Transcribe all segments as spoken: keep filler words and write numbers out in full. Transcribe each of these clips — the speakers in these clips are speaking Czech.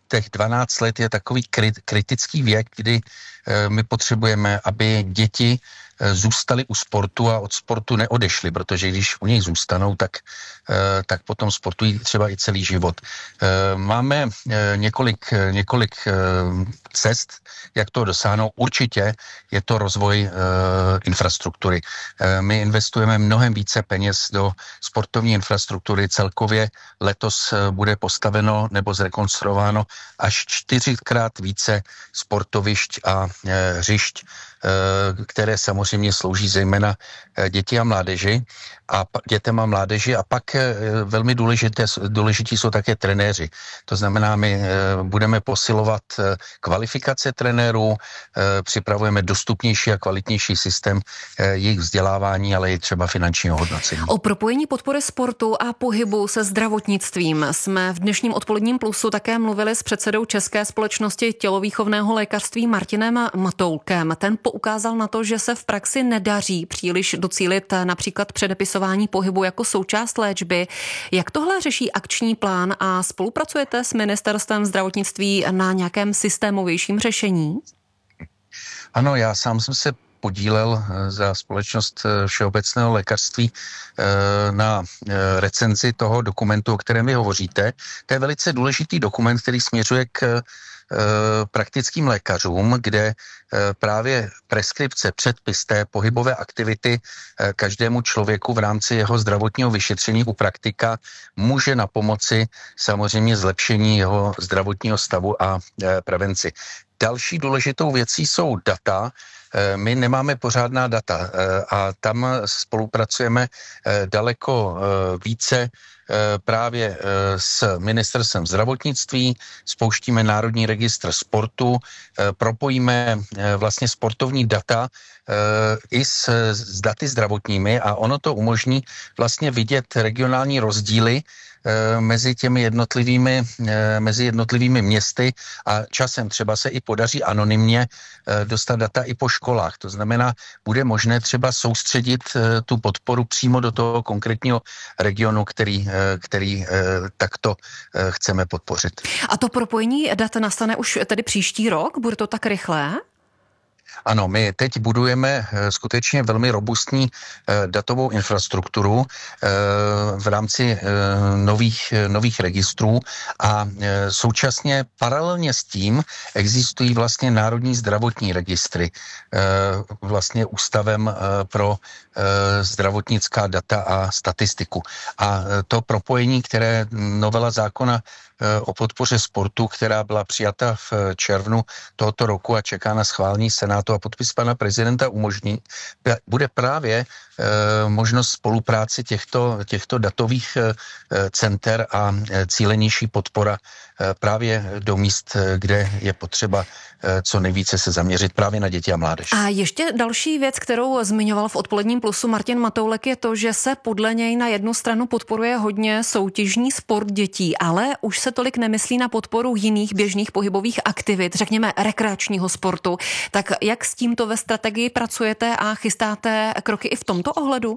těch dvanáct let je takový kritický věk, kdy my potřebujeme, aby děti zůstali u sportu a od sportu neodešli, protože když u něj zůstanou, tak, tak potom sportují třeba i celý život. Máme několik, několik cest, jak to dosáhnout. Určitě je to rozvoj infrastruktury. My investujeme mnohem více peněz do sportovní infrastruktury. Celkově letos bude postaveno nebo zrekonstruováno až čtyřikrát více sportovišť a hřišť, které samozřejmě slouží zejména děti a mládeži a dětem a mládeži a pak velmi důležité, důležití jsou také trenéři. To znamená, my budeme posilovat kvalifikace trenérů, připravujeme dostupnější a kvalitnější systém jejich vzdělávání, ale i třeba finančního hodnocení. O propojení podpory sportu a pohybu se zdravotnictvím jsme v dnešním odpoledním plusu také mluvili s předsedou České společnosti tělovýchovného lékařství Martinem Matoulkem. Ten poukázal na to, že se v praxi nedaří příliš docílit například předepisování pohybu jako součást léčby. Jak tohle řeší akční plán a spolupracujete s Ministerstvem zdravotnictví na nějakém systémovějším řešení? Ano, já sám jsem se podílel za společnost Všeobecného lékařství na recenzi toho dokumentu, o kterém vy hovoříte. To je velice důležitý dokument, který směřuje k praktickým lékařům, kde právě preskripce, předpis té pohybové aktivity každému člověku v rámci jeho zdravotního vyšetření u praktika může na pomoci samozřejmě zlepšení jeho zdravotního stavu a prevenci. Další důležitou věcí jsou data. My nemáme pořádná data a tam spolupracujeme daleko více právě s Ministerstvem zdravotnictví, spouštíme Národní registr sportu, propojíme vlastně sportovní data i s, s daty zdravotními a ono to umožní vlastně vidět regionální rozdíly mezi těmi jednotlivými, mezi jednotlivými městy a časem třeba se i podaří anonymně dostat data i po školách. To znamená, bude možné třeba soustředit tu podporu přímo do toho konkrétního regionu, který, který takto chceme podpořit. A to propojení dat nastane už tedy příští rok? Bude to tak rychlé? Ano, my teď budujeme skutečně velmi robustní datovou infrastrukturu v rámci nových, nových registrů a současně paralelně s tím existují vlastně národní zdravotní registry vlastně ústavem pro zdravotnická data a statistiku. A to propojení, které novela zákona o podpoře sportu, která byla přijata v červnu tohoto roku a čeká na schválení Senátu a podpis pana prezidenta umožní, bude právě e, možnost spolupráce těchto, těchto datových e, center a e, cílenější podpora e, právě do míst, kde je potřeba e, co nejvíce se zaměřit právě na děti a mládež. A ještě další věc, kterou zmiňoval v odpoledním plusu Martin Matoulek, je to, že se podle něj na jednu stranu podporuje hodně soutěžní sport dětí, ale už se tolik nemyslí na podporu jiných běžných pohybových aktivit, řekněme rekreačního sportu. Tak jak s tímto ve strategii pracujete a chystáte kroky i v tomto ohledu?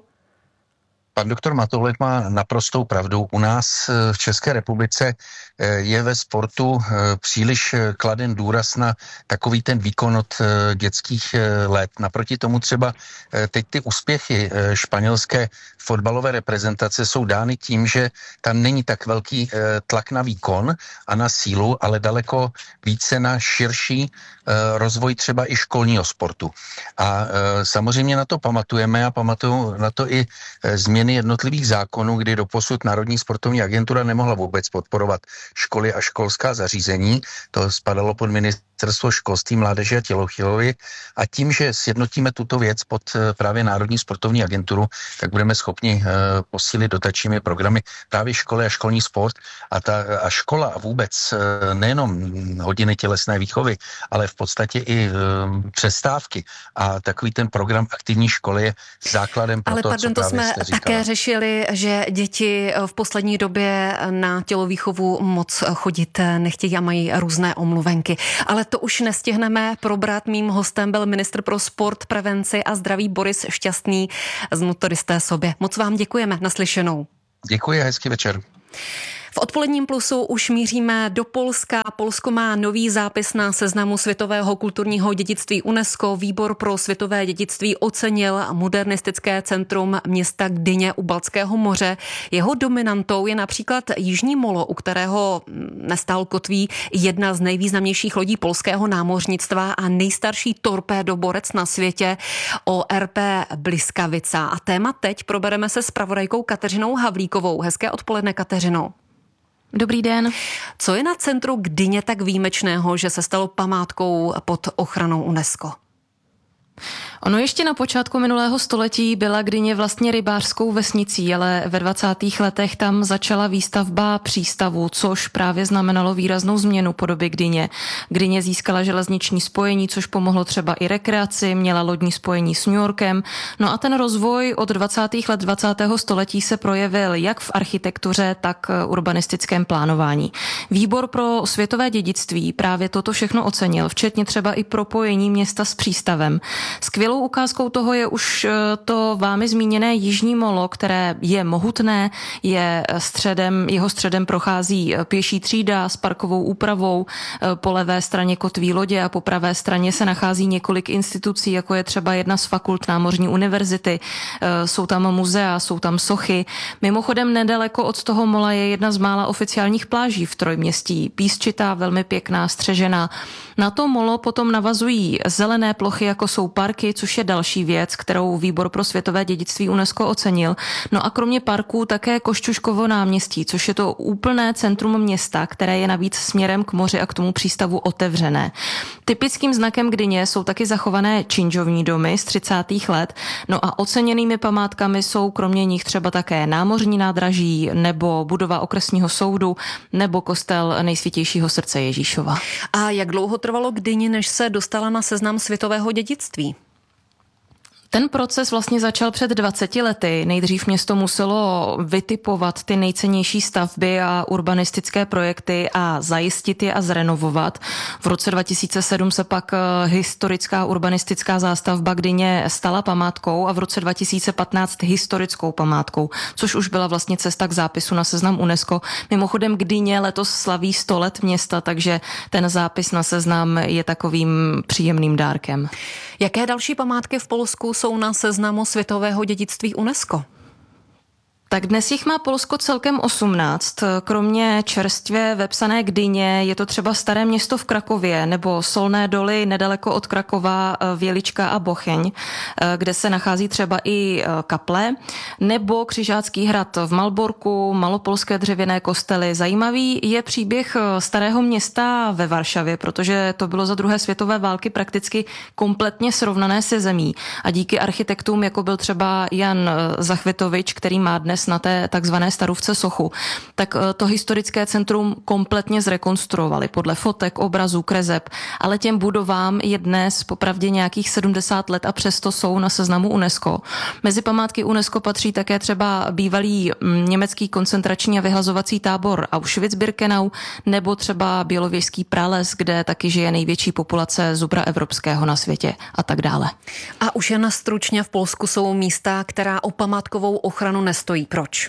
Pan doktor Matoulek má naprostou pravdu. U nás v České republice je ve sportu příliš kladen důraz na takový ten výkon od dětských let. Naproti tomu třeba teď ty úspěchy španělské fotbalové reprezentace jsou dány tím, že tam není tak velký tlak na výkon a na sílu, ale daleko více na širší rozvoj třeba i školního sportu. A samozřejmě na to pamatujeme a pamatuju na to i změny jednotlivých zákonů, kdy doposud Národní sportovní agentura nemohla vůbec podporovat školy a školská zařízení. To spadalo pod Ministerstvo školství, mládeže a tělovýchovy. A tím, že sjednotíme tuto věc pod právě Národní sportovní agenturu, tak budeme schopni posílit dotačními programy právě školy a školní sport. A, ta, a škola a vůbec nejenom hodiny tělesné výchovy, ale v podstatě i přestávky a takový ten program aktivní školy je základem pro ale to, pardon, co to jsme jste říkala. Také řešili, že děti v poslední době na tělovýchovu moc chodit nechtějí a mají různé omluvenky. Ale to už nestihneme probrat. Mým hostem byl ministr pro sport, prevenci a zdraví Boris Šťastný z Motoristé sobě. Moc vám děkujeme. Naslyšenou. Děkuji a hezký večer. V odpoledním plusu už míříme do Polska. Polsko má nový zápis na seznamu světového kulturního dědictví UNESCO. Výbor pro světové dědictví ocenil modernistické centrum města Gdyně u Baltského moře. Jeho dominantou je například Jižní molo, u kterého nestál kotví jedna z nejvýznamnějších lodí polského námořnictva a nejstarší torpédoborec na světě O R P Bliskavica. A téma teď probereme se zpravodajkou Kateřinou Havlíkovou. Hezké odpoledne, Kateřino. Dobrý den. Co je na centru Gdyně tak výjimečného, že se stalo památkou pod ochranou UNESCO? Ono ještě na počátku minulého století byla Gdyně vlastně rybářskou vesnicí, ale ve dvacátých letech tam začala výstavba přístavu, což právě znamenalo výraznou změnu podoby Gdyně. Gdyně získala železniční spojení, což pomohlo třeba i rekreaci, měla lodní spojení s New Yorkem. No a ten rozvoj od dvacátých let dvacátého století se projevil jak v architektuře, tak urbanistickém plánování. Výbor pro světové dědictví právě toto všechno ocenil, včetně třeba i propojení města s přístavem. Skvělou ukázkou toho je už to vámi zmíněné Jižní molo, které je mohutné, je středem, jeho středem prochází pěší třída s parkovou úpravou, po levé straně kotví lodě a po pravé straně se nachází několik institucí, jako je třeba jedna z fakult námořní univerzity, jsou tam muzea, jsou tam sochy. Mimochodem nedaleko od toho mola je jedna z mála oficiálních pláží v Trojměstí, písčitá, velmi pěkná, střežená. Na to molo potom navazují zelené plochy, jako jsou parky, což je další věc, kterou Výbor pro světové dědictví UNESCO ocenil. No a kromě parků také Košťuškovo náměstí, což je to úplné centrum města, které je navíc směrem k moři a k tomu přístavu otevřené. Typickým znakem Gdyně jsou taky zachované činžovní domy z třicátých let. No a oceněnými památkami jsou kromě nich třeba také námořní nádraží nebo budova okresního soudu nebo kostel Nejsvětějšího srdce Ježíšova. A jak dlouho trvalo Gdyni, než se dostala na seznam světového dědictví? Ten proces vlastně začal před dvaceti lety. Nejdřív město muselo vytipovat ty nejcennější stavby a urbanistické projekty a zajistit je a zrenovovat. V roce dva tisíce sedm se pak historická urbanistická zástavba Gdyně stala památkou a v roce dva tisíce patnáct historickou památkou, což už byla vlastně cesta k zápisu na seznam UNESCO. Mimochodem Gdyně letos slaví sto let města, takže ten zápis na seznam je takovým příjemným dárkem. Jaké další památky v Polsku jsou na seznamu světového dědictví UNESCO? Tak dnes jich má Polsko celkem osmnáct. Kromě čerstvě vepsané Gdyně je to třeba Staré Město v Krakově nebo Solné doly nedaleko od Krakova, Vělička a Bocheň, kde se nachází třeba i kaple, nebo Křižácký hrad v Malborku, malopolské dřevěné kostely. Zajímavý je příběh Starého Města ve Varšavě, protože to bylo za druhé světové války prakticky kompletně srovnané se zemí. A díky architektům, jako byl třeba Jan Zachvitovič, který má dnes na té takzvané Starůvce sochu, tak to historické centrum kompletně zrekonstruovali podle fotek, obrazů, kreseb, ale těm budovám je dnes popravdě nějakých sedmdesát let a přesto jsou na seznamu UNESCO. Mezi památky UNESCO patří také třeba bývalý německý koncentrační a vyhlazovací tábor Auschwitz-Birkenau nebo třeba Bělověžský prales, kde taky žije největší populace zubra evropského na světě a tak dále. A už jen stručně, v Polsku jsou místa, která o památkovou ochranu nestojí. Proč?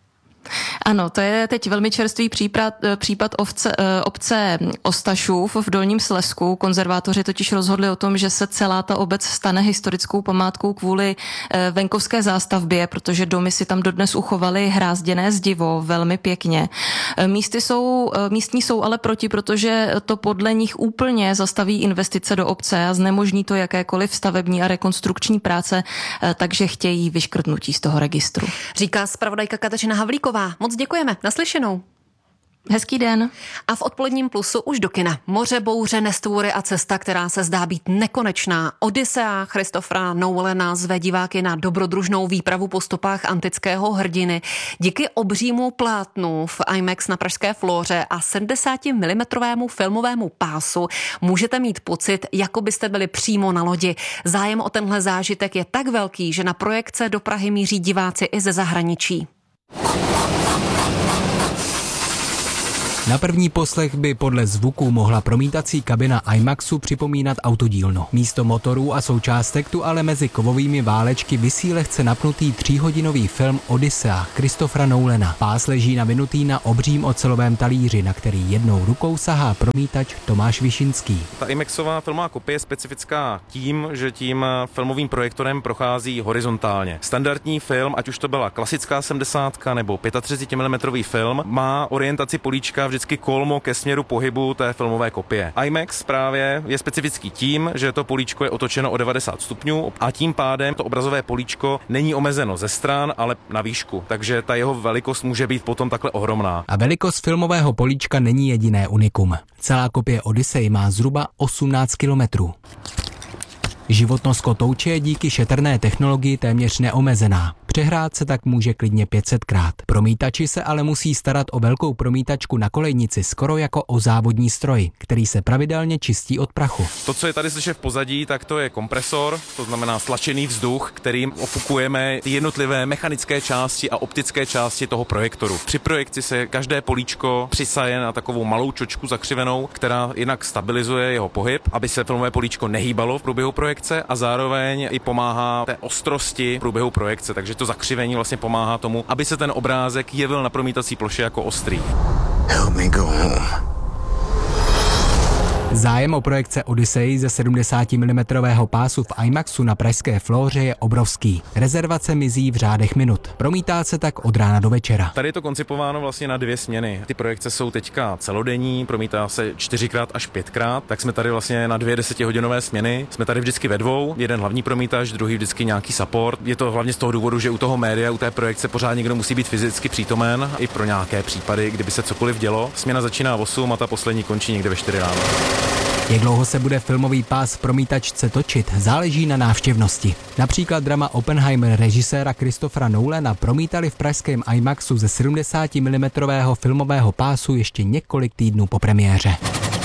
Ano, to je teď velmi čerstvý případ, případ ovce, obce Ostašův v Dolním Slezsku. Konzervátoři totiž rozhodli o tom, že se celá ta obec stane historickou památkou kvůli venkovské zástavbě, protože domy si tam dodnes uchovaly hrázděné zdivo velmi pěkně. Místy jsou, místní jsou ale proti, protože to podle nich úplně zastaví investice do obce a znemožní to jakékoliv stavební a rekonstrukční práce, takže chtějí vyškrtnutí z toho registru. Říká zpravodajka Kateřina Havlíková. Moc děkujeme. Naslyšenou. Hezký den. A v odpoledním plusu už do kina. Moře, bouře, nestvůry a cesta, která se zdá být nekonečná. Odyssea Christophera Nolana zve diváky na dobrodružnou výpravu po stopách antického hrdiny. Díky obřímu plátnu v IMAX na pražské Flóře a sedmdesátimilimetrovému filmovému pásu můžete mít pocit, jako byste byli přímo na lodi. Zájem o tenhle zážitek je tak velký, že na projekce do Prahy míří diváci i ze zahraničí. Na první poslech by podle zvuku mohla promítací kabina IMAXu připomínat autodílnu. Místo motorů a součástek tu ale mezi kovovými válečky visí lehce napnutý tříhodinový film Odyssea Christophera Nolana. Pás leží navinutý na obřím ocelovém talíři, na který jednou rukou sahá promítač Tomáš Višinský. Ta IMAXová filmová kopie je specifická tím, že tím filmovým projektorem prochází horizontálně. Standardní film, ať už to byla klasická sedmdesátka nebo třicet pět milimetrů film, má orientaci políčka vždycky kolmo ke směru pohybu té filmové kopie. IMAX právě je specifický tím, že to políčko je otočeno o devadesát stupňů a tím pádem to obrazové políčko není omezeno ze stran, ale na výšku. Takže ta jeho velikost může být potom takhle ohromná. A velikost filmového políčka není jediné unikum. Celá kopie Odyssey má zhruba osmnáct kilometrů. Životnost kotouče je díky šetrné technologii téměř neomezená. Přehrát se tak může klidně pět set krát. Promítači se ale musí starat o velkou promítačku na kolejnici skoro jako o závodní stroj, který se pravidelně čistí od prachu. To, co je tady slyšet v pozadí, tak to je kompresor, to znamená stlačený vzduch, kterým ofukujeme ty jednotlivé mechanické části a optické části toho projektoru. Při projekci se každé políčko přisaje na takovou malou čočku zakřivenou, která jinak stabilizuje jeho pohyb, aby se filmové políčko nehýbalo v průběhu projekce a zároveň i pomáhá té ostrosti v průběhu projekce, takže to zakřivení vlastně pomáhá tomu, aby se ten obrázek jevil na promítací ploše jako ostrý. Help me go home. Zájem o projekce Odyssey ze sedmdesát milimetrů pásu v IMAXu na pražské Flóře je obrovský. Rezervace mizí v řádech minut. Promítá se tak od rána do večera. Tady je to koncipováno vlastně na dvě směny. Ty projekce jsou teďka celodenní, promítá se čtyřikrát až pětkrát, tak jsme tady vlastně na dvě desetihodinové směny. Jsme tady vždycky ve dvou, jeden hlavní promítač, druhý vždycky nějaký support. Je to hlavně z toho důvodu, že u toho média, u té projekce pořád někdo musí být fyzicky přítomen i pro nějaké případy, kdyby se cokoliv dělo. Směna začíná v osm a ta poslední končí někde ve čtyři ráno. Jak dlouho se bude filmový pás v promítačce točit, záleží na návštěvnosti. Například drama Oppenheimer režiséra Christophera Nolana promítali v pražském IMAXu ze sedmdesát milimetrů filmového pásu ještě několik týdnů po premiéře.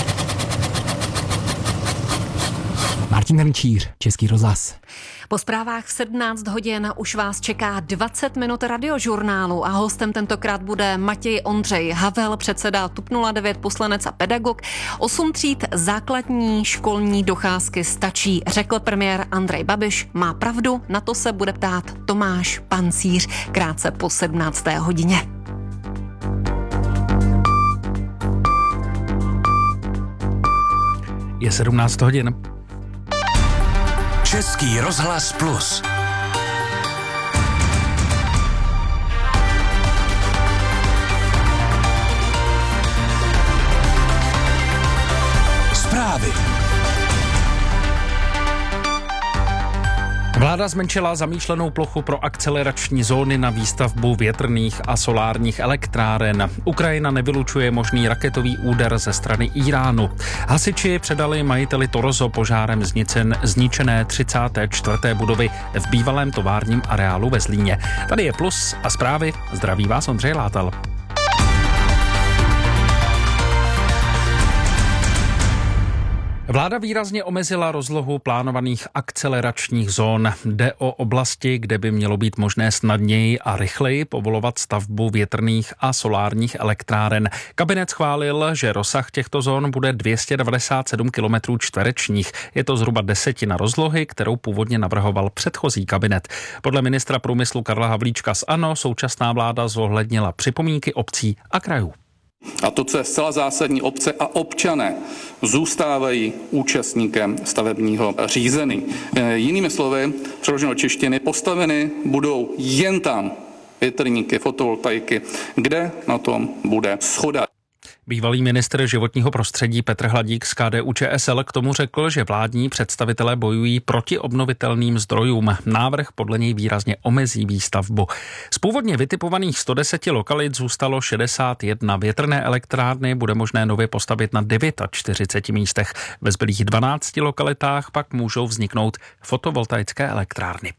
Martin Hrnčíř, Český rozhlas. Po zprávách v sedmnáct hodin už vás čeká dvacet minut radiožurnálu a hostem tentokrát bude Matěj Ondřej Havel, předseda TOP nula devět, poslanec a pedagog. Osm tříd základní školní docházky stačí, řekl premiér Andrej Babiš. Má pravdu, na to se bude ptát Tomáš Pancíř krátce po sedmnácté hodině. Je sedmnáct hodin. Český rozhlas plus. Zprávy. Vláda zmenšila zamýšlenou plochu pro akcelerační zóny na výstavbu větrných a solárních elektráren. Ukrajina nevylučuje možný raketový úder ze strany Íránu. Hasiči předali majiteli Torozo požárem znicen, zničené třicáté čtvrté budovy v bývalém továrním areálu ve Zlíně. Tady je Plus a zprávy. Zdraví vás Ondřej Látal. Vláda výrazně omezila rozlohu plánovaných akceleračních zón. Jde o oblasti, kde by mělo být možné snadněji a rychleji povolovat stavbu větrných a solárních elektráren. Kabinet schválil, že rozsah těchto zón bude dvě stě devadesát sedm kilometrů čtverečních. Je to zhruba desetina rozlohy, kterou původně navrhoval předchozí kabinet. Podle ministra průmyslu Karla Havlíčka z ANO současná vláda zohlednila připomínky obcí a krajů. A to, co je zcela zásadní, obce a občané zůstávají účastníkem stavebního řízení. Jinými slovy, přeloženo do češtiny, postaveny budou jen tam větrníky, fotovoltaiky, kde na tom bude shoda. Bývalý ministr životního prostředí Petr Hladík z K D U Č S L k tomu řekl, že vládní představitelé bojují proti obnovitelným zdrojům. Návrh podle něj výrazně omezí výstavbu. Z původně vytipovaných sto deset lokalit zůstalo šedesát jedna. Větrné elektrárny bude možné nově postavit na čtyřiceti devíti místech. Ve zbylých dvanácti lokalitách pak můžou vzniknout fotovoltaické elektrárny.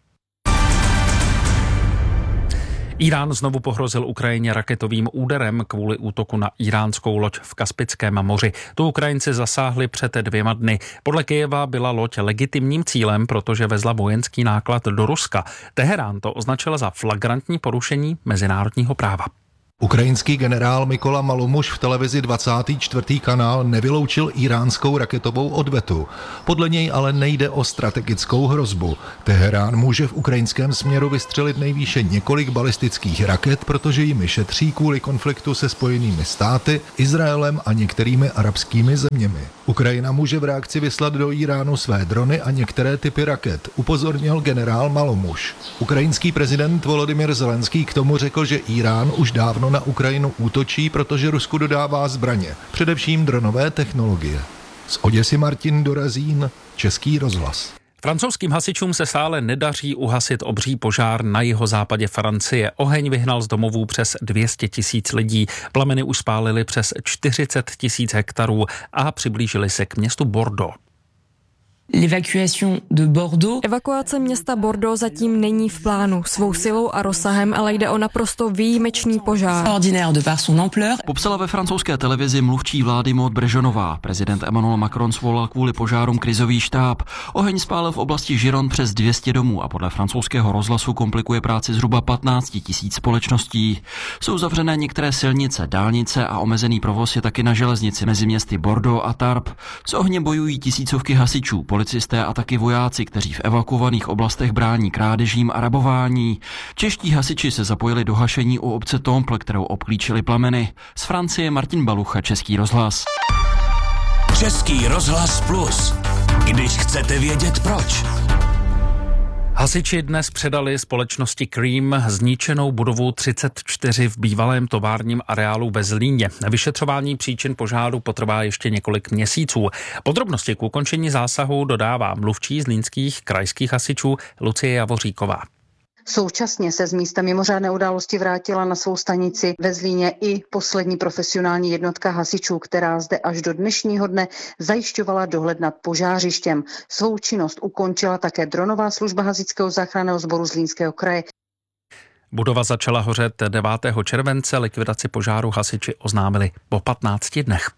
Írán znovu pohrozil Ukrajině raketovým úderem kvůli útoku na íránskou loď v Kaspickém moři. Tu Ukrajinci zasáhli před dvěma dny. Podle Kyjeva byla loď legitimním cílem, protože vezla vojenský náklad do Ruska. Teherán to označil za flagrantní porušení mezinárodního práva. Ukrajinský generál Mykola Malumuš v televizi dvacátý čtvrtý kanál nevyloučil iránskou raketovou odvetu. Podle něj ale nejde o strategickou hrozbu. Teherán může v ukrajinském směru vystřelit nejvýše několik balistických raket, protože jimi šetří kvůli konfliktu se Spojenými státy, Izraelem a některými arabskými zeměmi. Ukrajina může v reakci vyslat do Iránu své drony a některé typy raket, upozornil generál Malumuš. Ukrajinský prezident Volodymyr Zelenský k tomu řekl, že Irán už dávno na Ukrajinu útočí, protože Rusku dodává zbraně, především dronové technologie. Z Oděsy Martin Dorazín, Český rozhlas. Francouzským hasičům se stále nedaří uhasit obří požár na jihozápadě Francie. Oheň vyhnal z domovů přes dvě stě tisíc lidí. Plameny už spálily přes čtyřicet tisíc hektarů a přiblížily se k městu Bordeaux. Evakuace města Bordeaux zatím není v plánu. Svou silou a rozsahem ale jde o naprosto výjimečný požár. Popsala ve francouzské televizi mluvčí vlády Maud Brežonová. Prezident Emmanuel Macron svolal kvůli požárům krizový štáb. Oheň spálil v oblasti Gironde přes dvě stě domů a podle francouzského rozhlasu komplikuje práci zhruba patnáct tisíc společností. Jsou zavřené některé silnice, dálnice a omezený provoz je taky na železnici mezi městy Bordeaux a Tarbes. S ohněm bojují tisícovky hasičů, policisté a taky vojáci, kteří v evakuovaných oblastech brání krádežím a rabování. Čeští hasiči se zapojili do hašení u obce Temple, kterou obklíčili plameny. Z Francie Martin Balucha, Český rozhlas. Český rozhlas plus. Když chcete vědět proč. Hasiči dnes předali společnosti Cream zničenou budovu třicet čtyři v bývalém továrním areálu ve Zlíně. Vyšetřování příčin požáru potrvá ještě několik měsíců. Podrobnosti k ukončení zásahu dodává mluvčí zlínských krajských hasičů Lucie Javoříková. Současně se z místa mimořádné události vrátila na svou stanici ve Zlíně i poslední profesionální jednotka hasičů, která zde až do dnešního dne zajišťovala dohled nad požářištěm. Svou činnost ukončila také dronová služba hasičského záchranného sboru Zlínského kraje. Budova začala hořet devátého července, likvidaci požáru hasiči oznámili po patnácti dnech.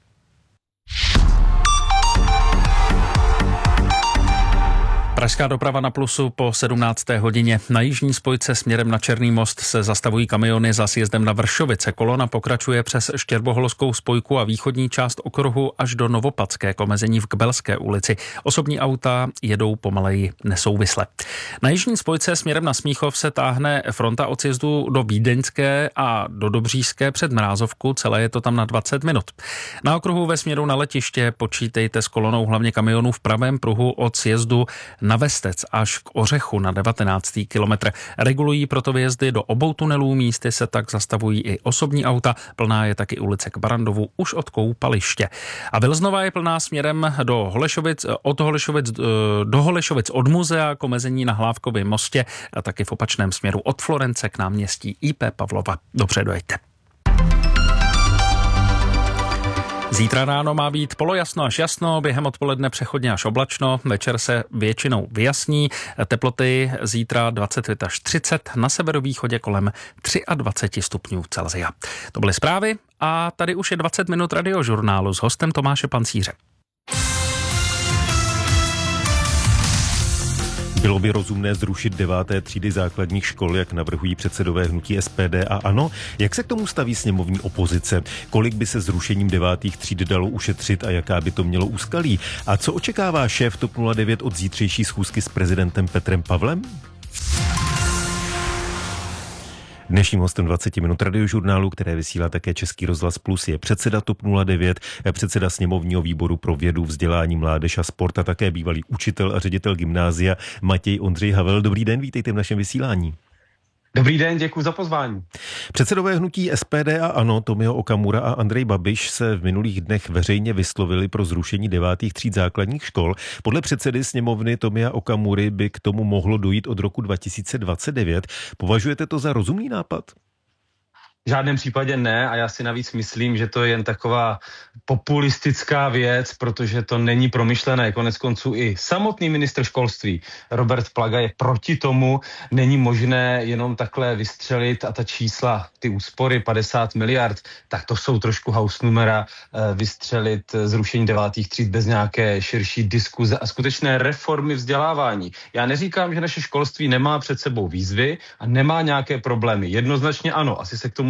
Pražská doprava na Plusu po sedmnácté hodině. Na jižní spojce směrem na Černý most se zastavují kamiony za sjezdem na Vršovice. Kolona pokračuje přes Štěrboholskou spojku a východní část okruhu až do Novopadské k omezení v Kbelské ulici. Osobní auta jedou pomaleji nesouvisle. Na jižní spojce směrem na Smíchov se táhne fronta od sjezdu do Vídeňské a do Dobříšské před Mrázovku. Celé je to tam na dvacet minut. Na okruhu ve směru na letiště počítejte s kolonou hlavně kamionů v pravém pruhu od sjezdu na Vestec až k Ořechu na devatenáctý kilometr. Regulují proto výjezdy do obou tunelů, místy se tak zastavují i osobní auta. Plná je taky ulice k Barandovu už od Koupaliště. A Vilznova je plná směrem do Holešovic, od Holešovic do Holešovic od muzea k omezení na Hlávkově mostě a taky v opačném směru od Florence k náměstí í pé Pavlova. Dobře dojďte. Zítra ráno má být polojasno až jasno, během odpoledne přechodně až oblačno, večer se většinou vyjasní, teploty zítra dvacet pět až třicet, na severovýchodě kolem dvacet tři stupňů Celsia. To byly zprávy a tady už je dvacet minut radiožurnálu s hostem Tomáše Pancíře. Bylo by rozumné zrušit deváté třídy základních škol, jak navrhují předsedové hnutí es pé dé a ANO? Jak se k tomu staví sněmovní opozice? Kolik by se zrušením devátých tříd dalo ušetřit a jaká by to mělo úskalí? A co očekává šéf TOP nula devět od zítřejší schůzky s prezidentem Petrem Pavlem? Dnešním hostem dvacet minut radiožurnálu, které vysílá také Český rozhlas plus, je předseda TOP nula devět, předseda sněmovního výboru pro vědu, vzdělání, mládež a sport a také bývalý učitel a ředitel gymnázia Matěj Ondřej Havel. Dobrý den, vítejte v našem vysílání. Dobrý den, děkuji za pozvání. Předsedové hnutí es pé dé a ANO Tomio Okamura a Andrej Babiš se v minulých dnech veřejně vyslovili pro zrušení devátých tříd základních škol. Podle předsedy sněmovny Tomia Okamury by k tomu mohlo dojít od roku dva tisíce dvacet devět. Považujete to za rozumný nápad? V žádném případě ne a já si navíc myslím, že to je jen taková populistická věc, protože to není promyšlené. Konec konců i samotný ministr školství Robert Plaga je proti tomu. Není možné jenom takhle vystřelit a ta čísla, ty úspory padesát miliard, tak to jsou trošku hausnumera, vystřelit zrušení devátých tříd bez nějaké širší diskuze a skutečné reformy vzdělávání. Já neříkám, že naše školství nemá před sebou výzvy a nemá nějaké problémy. Jednoznačně ano, asi se k tomu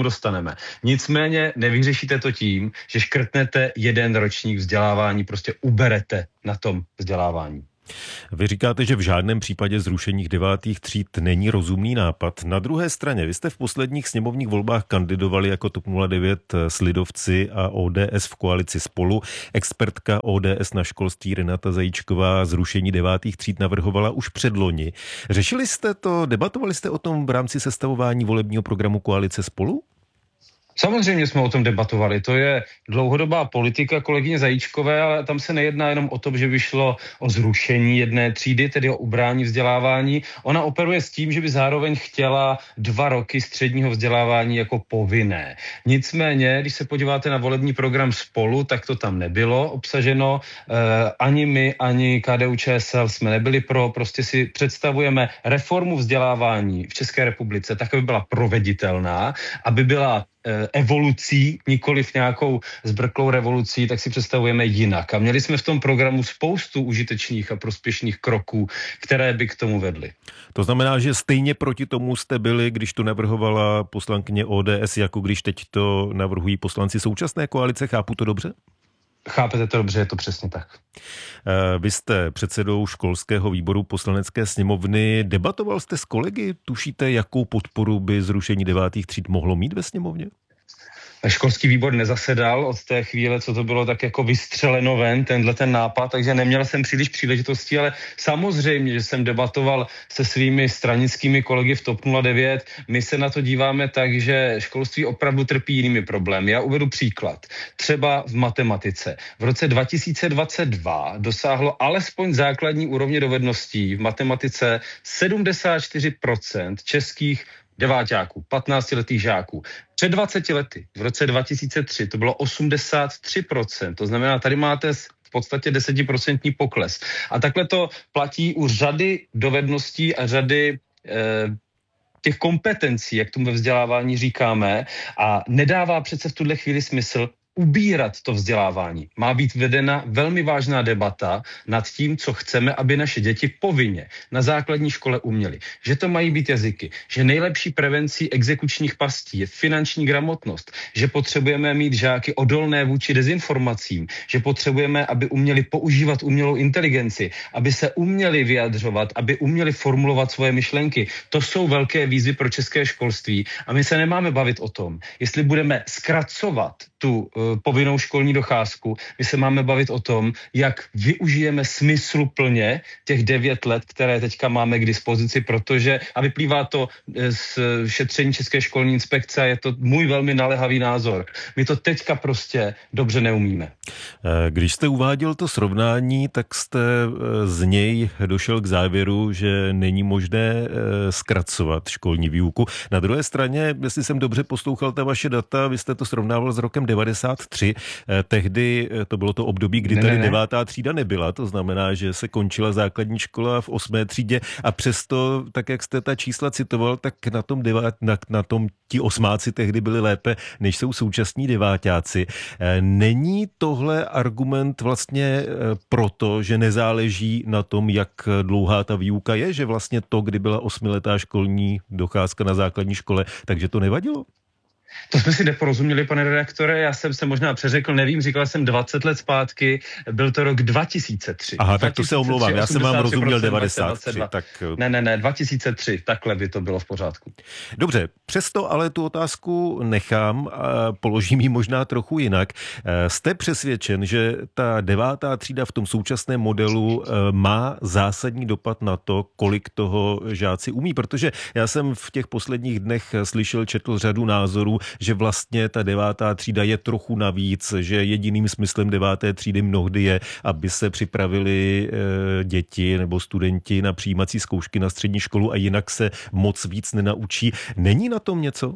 tomu dostaneme. Nicméně nevyřešíte to tím, že škrtnete jeden ročník vzdělávání, prostě uberete na tom vzdělávání. Vy říkáte, že v žádném případě zrušení devátých tříd není rozumný nápad. Na druhé straně, vy jste v posledních sněmovních volbách kandidovali jako TOP nula devět s lidovci a O D S v koalici Spolu. Expertka O D S na školství Renata Zajíčková zrušení devátých tříd navrhovala už předloni. Řešili jste to, debatovali jste o tom v rámci sestavování volebního programu koalice Spolu? Samozřejmě jsme o tom debatovali. To je dlouhodobá politika kolegyně Zajíčkové, ale tam se nejedná jenom o to, že by šlo o zrušení jedné třídy, tedy o ubrání vzdělávání. Ona operuje s tím, že by zároveň chtěla dva roky středního vzdělávání jako povinné. Nicméně, když se podíváte na volební program Spolu, tak to tam nebylo obsaženo. E, ani my, ani K D U Č S L jsme nebyli pro. Prostě si představujeme reformu vzdělávání v České republice tak, aby byla proveditelná, aby byla evolucí, nikoliv nějakou zbrklou revolucí, tak si představujeme jinak. A měli jsme v tom programu spoustu užitečných a prospěšných kroků, které by k tomu vedly. To znamená, že stejně proti tomu jste byli, když to navrhovala poslankyně O D S, jako když teď to navrhují poslanci současné koalice. Chápu to dobře? Chápete to dobře, je to přesně tak. Vy jste předsedou školského výboru Poslanecké sněmovny. Debatoval jste s kolegy? Tušíte, jakou podporu by zrušení devátých tříd mohlo mít ve sněmovně? Školský výbor nezasedal od té chvíle, co to bylo tak jako vystřeleno ven, tenhle ten nápad, takže neměl jsem příliš příležitostí, ale samozřejmě, že jsem debatoval se svými stranickými kolegy v TOP nula devět. My se na to díváme tak, že školství opravdu trpí jinými problémy. Já uvedu příklad. Třeba v matematice. V roce dva tisíce dvacet dva dosáhlo alespoň základní úrovně dovedností v matematice sedmdesát čtyři procent českých deváťáků, patnáctiletých žáků. Před dvaceti lety, v roce dva tisíce tři, to bylo osmdesát tři procent. To znamená, tady máte v podstatě desetiprocentní pokles. A takhle to platí u řady dovedností a řady eh, těch kompetencí, jak tomu ve vzdělávání říkáme, a nedává přece v tuhle chvíli smysl ubírat to vzdělávání. Má být vedena velmi vážná debata nad tím, co chceme, aby naše děti povinně na základní škole uměly. Že to mají být jazyky, že nejlepší prevencí exekučních pastí je finanční gramotnost, že potřebujeme mít žáky odolné vůči dezinformacím, že potřebujeme, aby uměli používat umělou inteligenci, aby se uměli vyjadřovat, aby uměli formulovat svoje myšlenky. To jsou velké výzvy pro české školství a my se nemáme bavit o tom, jestli budeme zkracovat tu povinnou školní docházku. My se máme bavit o tom, jak využijeme smysluplně těch devět let, které teďka máme k dispozici, protože, a vyplývá to z šetření České školní inspekce, a je to můj velmi naléhavý názor. My to teďka prostě dobře neumíme. Když jste uváděl to srovnání, tak jste z něj došel k závěru, že není možné zkracovat školní výuku. Na druhé straně, jestli jsem dobře poslouchal ta vaše data, vy jste to srovnával s rokem devadesát tři. Tehdy to bylo to období, kdy ne, tady ne, ne. devátá třída nebyla, to znamená, že se končila základní škola v osmé třídě a přesto, tak jak jste ta čísla citoval, tak na tom, devát, na, na tom ti osmáci tehdy byli lépe, než jsou současní deváťáci. Není tohle argument vlastně proto, že nezáleží na tom, jak dlouhá ta výuka je, že vlastně to, kdy byla osmiletá školní docházka na základní škole, takže to nevadilo? To jsme si neporozuměli, pane redaktore, já jsem se možná přeřekl, nevím, říkal jsem dvacet let zpátky, byl to rok dva tisíce tři. Aha, tak to se omlouvám, já jsem vám rozuměl devadesát tři. Tak... Ne, ne, ne, dva tisíce tři, takhle by to bylo v pořádku. Dobře, přesto ale tu otázku nechám a položím ji možná trochu jinak. Jste přesvědčen, že ta devátá třída v tom současném modelu má zásadní dopad na to, kolik toho žáci umí? Protože já jsem v těch posledních dnech slyšel, četl řadu názorů, že vlastně ta devátá třída je trochu navíc, že jediným smyslem deváté třídy mnohdy je, aby se připravili e, děti nebo studenti na přijímací zkoušky na střední školu a jinak se moc víc nenaučí. Není na tom něco?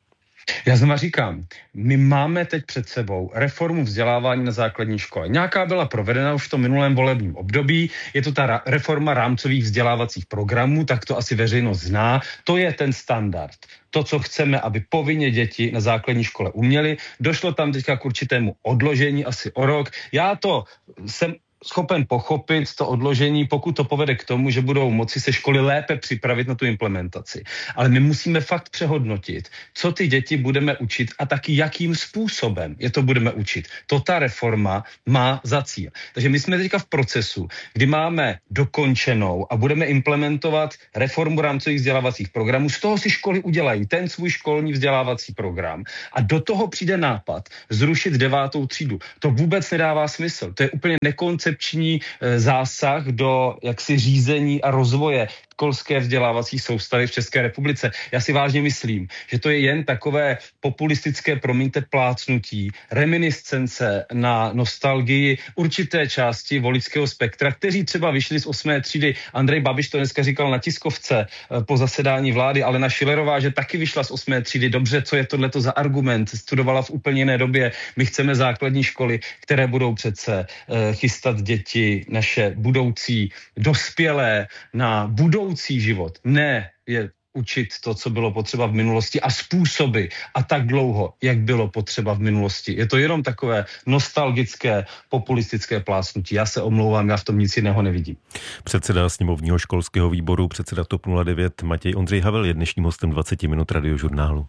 Já znova říkám, my máme teď před sebou reformu vzdělávání na základní škole. Nějaká byla provedena už v tom minulém volebním období, je to ta reforma rámcových vzdělávacích programů, tak to asi veřejnost zná, to je ten standard. To, co chceme, aby povinně děti na základní škole uměly. Došlo tam teďka k určitému odložení asi o rok. Já to jsem schopen pochopit to odložení, pokud to povede k tomu, že budou moci se školy lépe připravit na tu implementaci. Ale my musíme fakt přehodnotit, co ty děti budeme učit a taky jakým způsobem je to budeme učit. To ta reforma má za cíl. Takže my jsme teďka v procesu, kdy máme dokončenou a budeme implementovat reformu rámcových vzdělávacích programů. Z toho si školy udělají ten svůj školní vzdělávací program a do toho přijde nápad zrušit devátou třídu. To vůbec nedává smysl. To je úplně nekoncepční zásah do jaksi řízení a rozvoje školské vzdělávací soustavy v České republice. Já si vážně myslím, že to je jen takové populistické, promiňte, plácnutí, reminiscence na nostalgii určité části voličského spektra, kteří třeba vyšli z osmé třídy. Andrej Babiš to dneska říkal na tiskovce po zasedání vlády, ale na Schillerová, že taky vyšla z osmé třídy. Dobře, co je tohleto za argument? Studovala v úplně jiné době. My chceme základní školy, které budou přece chystat děti, naše budoucí dospělé na budoucí život. Ne je učit to, co bylo potřeba v minulosti a způsoby a tak dlouho, jak bylo potřeba v minulosti. Je to jenom takové nostalgické, populistické plásnutí. Já se omlouvám, já v tom nic jiného nevidím. Předseda sněmovního školského výboru, předseda TOP nula devět Matěj Ondřej Havel je dnešním hostem dvacet minut Radiožurnálu.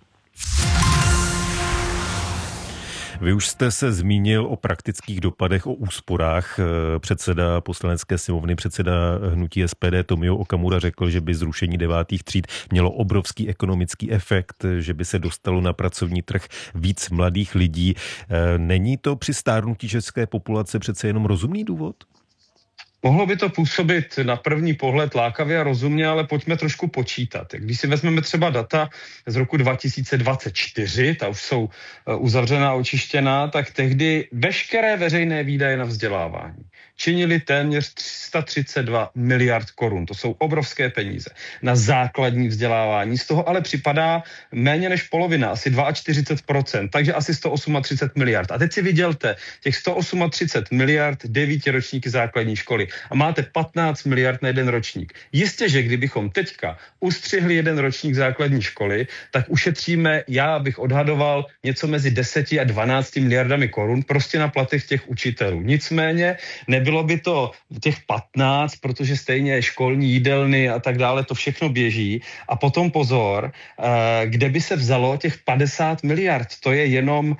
Vy už jste se zmínil o praktických dopadech, o úsporách. Předseda poslanecké sněmovny, předseda hnutí S P D Tomio Okamura řekl, že by zrušení devátých tříd mělo obrovský ekonomický efekt, že by se dostalo na pracovní trh víc mladých lidí. Není to při stárnutí české populace přece jenom rozumný důvod? Mohlo by to působit na první pohled lákavě a rozumně, ale pojďme trošku počítat. Když si vezmeme třeba data z roku dva tisíce dvacet čtyři, ta už jsou uzavřená a očištěná, tak tehdy veškeré veřejné výdaje na vzdělávání činily téměř tři sta třicet dva miliard korun. To jsou obrovské peníze na základní vzdělávání. Z toho ale připadá méně než polovina, asi čtyřicet dva procent, takže asi sto třicet osm miliard. A teď si vydělte těch sto třicet osm miliard devíti ročníky základní školy a máte patnáct miliard na jeden ročník. Jistě, že kdybychom teďka ustřihli jeden ročník základní školy, tak ušetříme, já bych odhadoval, něco mezi deseti a dvanácti miliardami korun prostě na platech těch učitelů. Nicméně nebylo by to těch patnáct, protože stejně školní jídelny a tak dále, to všechno běží. A potom pozor, kde by se vzalo těch padesát miliard. To je jenom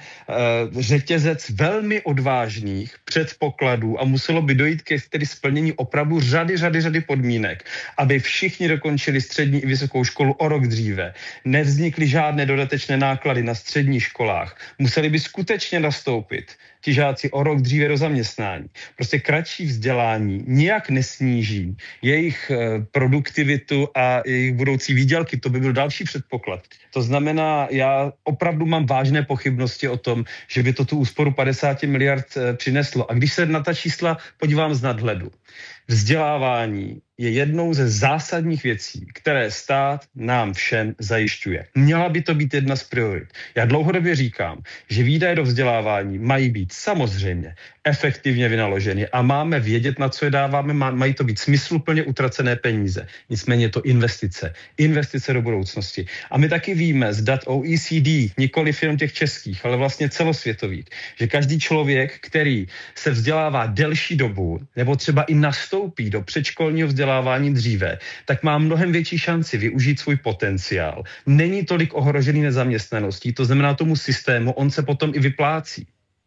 řetězec velmi odvážných předpokladů a muselo by dojít ke tedy splnění opravdu řady, řady, řady podmínek, aby všichni dokončili střední i vysokou školu o rok dříve. Nevznikly žádné dodatečné náklady na středních školách. Museli by skutečně nastoupit ti žáci o rok dříve do zaměstnání. Prostě kratší vzdělání nijak nesníží jejich produktivitu a jejich budoucí výdělky. To by byl další předpoklad. To znamená, já opravdu mám vážné pochybnosti o tom, že by to tu úsporu padesát miliard přineslo. A když se na ta čísla podívám z nadhledu, vzdělávání je jednou ze zásadních věcí, které stát nám všem zajišťuje. Měla by to být jedna z priorit. Já dlouhodobě říkám, že výdaje do vzdělávání mají být samozřejmě efektivně vynaloženy a máme vědět, na co je dáváme, mají to být smysluplně utracené peníze. Nicméně je to investice. Investice do budoucnosti. A my taky víme z dat O E C D, nikoli firm těch českých, ale vlastně celosvětových, že každý člověk, který se vzdělává delší dobu, nebo třeba i nastoupí do předškolního vzdělávání dříve, tak má mnohem větší šanci využít svůj potenciál. Není tolik ohrožený nezaměstnaností, to znamená tomu systému, on se potom i vyplácí.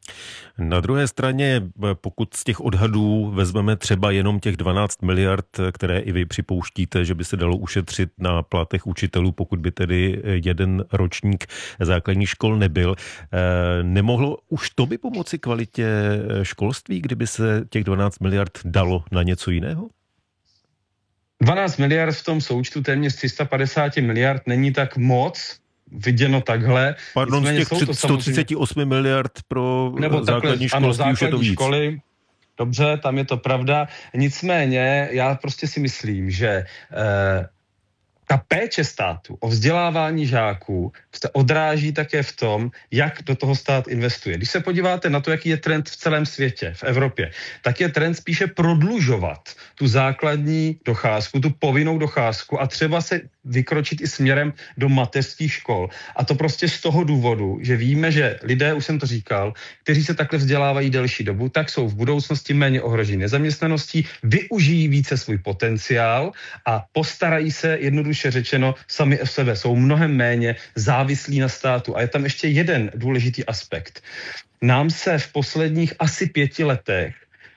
Na druhé straně, pokud z těch odhadů vezmeme třeba jenom těch dvanáct miliard, které i vy připouštíte, že by se dalo ušetřit na platech učitelů, pokud by tedy jeden ročník základních škol nebyl, nemohlo už to by pomoci kvalitě školství, kdyby se těch dvanáct miliard dalo na něco jiného? dvanáct miliard v tom součtu téměř tři sta padesát miliard není tak moc, viděno takhle. Pardon, z těch sto třicet osm miliard pro nebo základní takhle, školství ano, už je to víc. Školy, dobře, tam je to pravda. Nicméně já prostě si myslím, že eh, ta péče státu o vzdělávání žáků se odráží také v tom, jak do toho stát investuje. Když se podíváte na to, jaký je trend v celém světě, v Evropě, tak je trend spíše prodlužovat tu základní docházku, tu povinnou docházku a třeba se vykročit i směrem do mateřských škol. A to prostě z toho důvodu, že víme, že lidé, už jsem to říkal, kteří se takhle vzdělávají delší dobu, tak jsou v budoucnosti méně ohroženi nezaměstnaností, využijí více svůj potenciál a postarají se, jednoduše řečeno, sami o sebe. Jsou mnohem méně závislí na státu. A je tam ještě jeden důležitý aspekt. Nám se v posledních asi pěti letech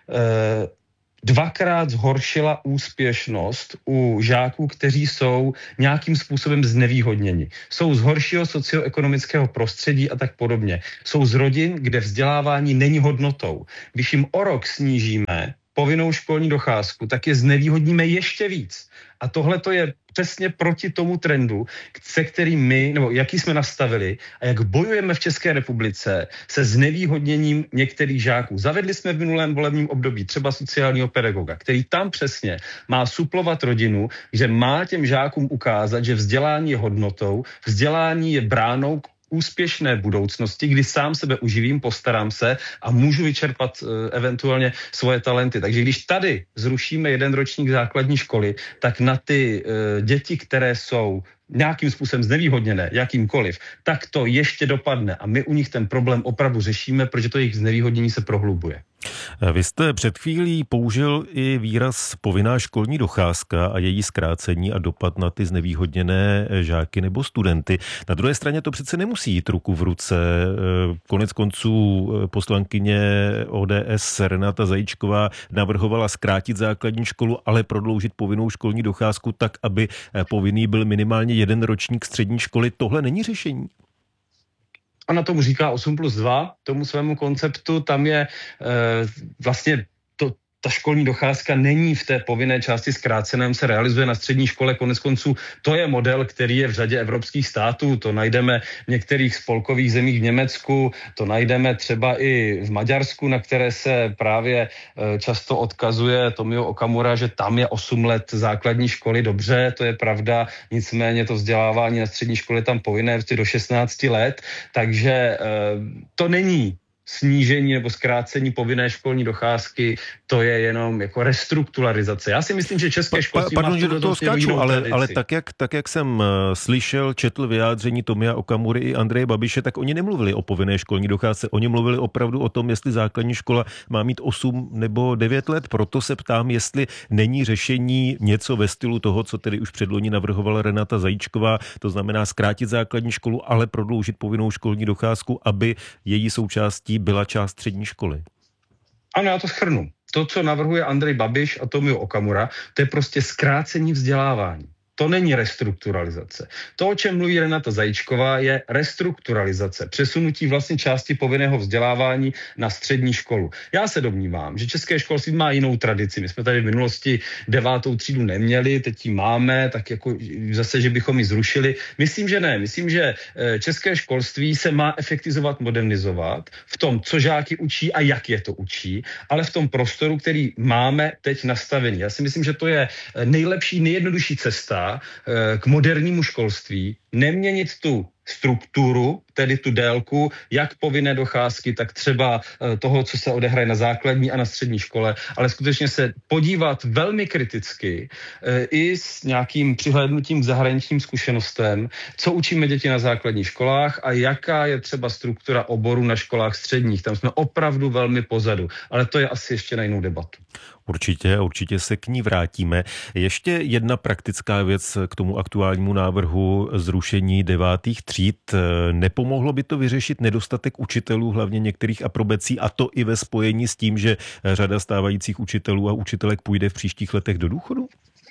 eh, dvakrát zhoršila úspěšnost u žáků, kteří jsou nějakým způsobem znevýhodněni. Jsou z horšího socioekonomického prostředí a tak podobně. Jsou z rodin, kde vzdělávání není hodnotou. Když jim o rok snížíme povinnou školní docházku, tak je znevýhodníme ještě víc. A tohle to je přesně proti tomu trendu, se kterým my, nebo jaký jsme nastavili a jak bojujeme v České republice se znevýhodněním některých žáků. Zavedli jsme v minulém volebním období třeba sociálního pedagoga, který tam přesně má suplovat rodinu, že má těm žákům ukázat, že vzdělání je hodnotou, vzdělání je bránou k úspěšné budoucnosti, kdy sám sebe uživím, postarám se a můžu vyčerpat uh, eventuálně svoje talenty. Takže když tady zrušíme jeden ročník základní školy, tak na ty uh, děti, které jsou nějakým způsobem znevýhodněné, jakýmkoliv, tak to ještě dopadne a my u nich ten problém opravdu řešíme, protože to jejich znevýhodnění se prohlubuje. Vy jste před chvílí použil i výraz povinná školní docházka a její zkrácení a dopad na ty znevýhodněné žáky nebo studenty. Na druhé straně to přece nemusí jít ruku v ruce. Konec konců poslankyně O D S Renata Zajíčková navrhovala zkrátit základní školu, ale prodloužit povinnou školní docházku tak, aby povinný byl minimálně jeden ročník střední školy. Tohle není řešení? Ona tomu říká osm plus dva, tomu svému konceptu, tam je e, vlastně to, ta školní docházka není v té povinné části zkráceném, se realizuje na střední škole, konec konců to je model, který je v řadě evropských států, to najdeme v některých spolkových zemích v Německu, to najdeme třeba i v Maďarsku, na které se právě e, často odkazuje Tomio Okamura, že tam je osm let základní školy, dobře, to je pravda, nicméně to vzdělávání na střední škole je tam povinné prostě do šestnácti let, takže e, to není snížení nebo zkrácení povinné školní docházky, to je jenom jako restrukturalizace. Já si myslím, že české školství pa, má pardon, že do toho skáču, ale, ale tak, jak, tak, jak jsem slyšel, četl vyjádření Tomia Okamury i Andreje Babiše, tak oni nemluvili o povinné školní docházce. Oni mluvili opravdu o tom, jestli základní škola má mít osm nebo devět let. Proto se ptám, jestli není řešení něco ve stylu toho, co tedy už předloni navrhovala Renata Zajíčková, to znamená zkrátit základní školu, ale prodloužit povinnou školní docházku, aby její součástí byla část střední školy. Ano, já to shrnu. To, co navrhuje Andrej Babiš a Tomio Okamura, to je prostě zkrácení vzdělávání. To není restrukturalizace. To, o čem mluví Renata Zajíčková, je restrukturalizace, přesunutí vlastně části povinného vzdělávání na střední školu. Já se domnívám, že české školství má jinou tradici. My jsme tady v minulosti devátou třídu neměli, teď ji máme, tak jako zase, že bychom ji zrušili. Myslím, že ne. Myslím, že české školství se má efektivizovat, modernizovat v tom, co žáky učí a jak je to učí, ale v tom prostoru, který máme teď nastavený. Já si myslím, že to je nejlepší, nejjednodušší cesta k modernímu školství, neměnit tu strukturu, tedy tu délku, jak povinné docházky, tak třeba toho, co se odehraje na základní a na střední škole, ale skutečně se podívat velmi kriticky i s nějakým přihlédnutím k zahraničním zkušenostem, co učíme děti na základních školách a jaká je třeba struktura oborů na školách středních. Tam jsme opravdu velmi pozadu, ale to je asi ještě na jinou debatu. Určitě, určitě se k ní vrátíme. Ještě jedna praktická věc k tomu aktuálnímu návrhu zrušení devátých tříd. Nepomohlo by to vyřešit nedostatek učitelů, hlavně některých aprobací, a to i ve spojení s tím, že řada stávajících učitelů a učitelek půjde v příštích letech do důchodu?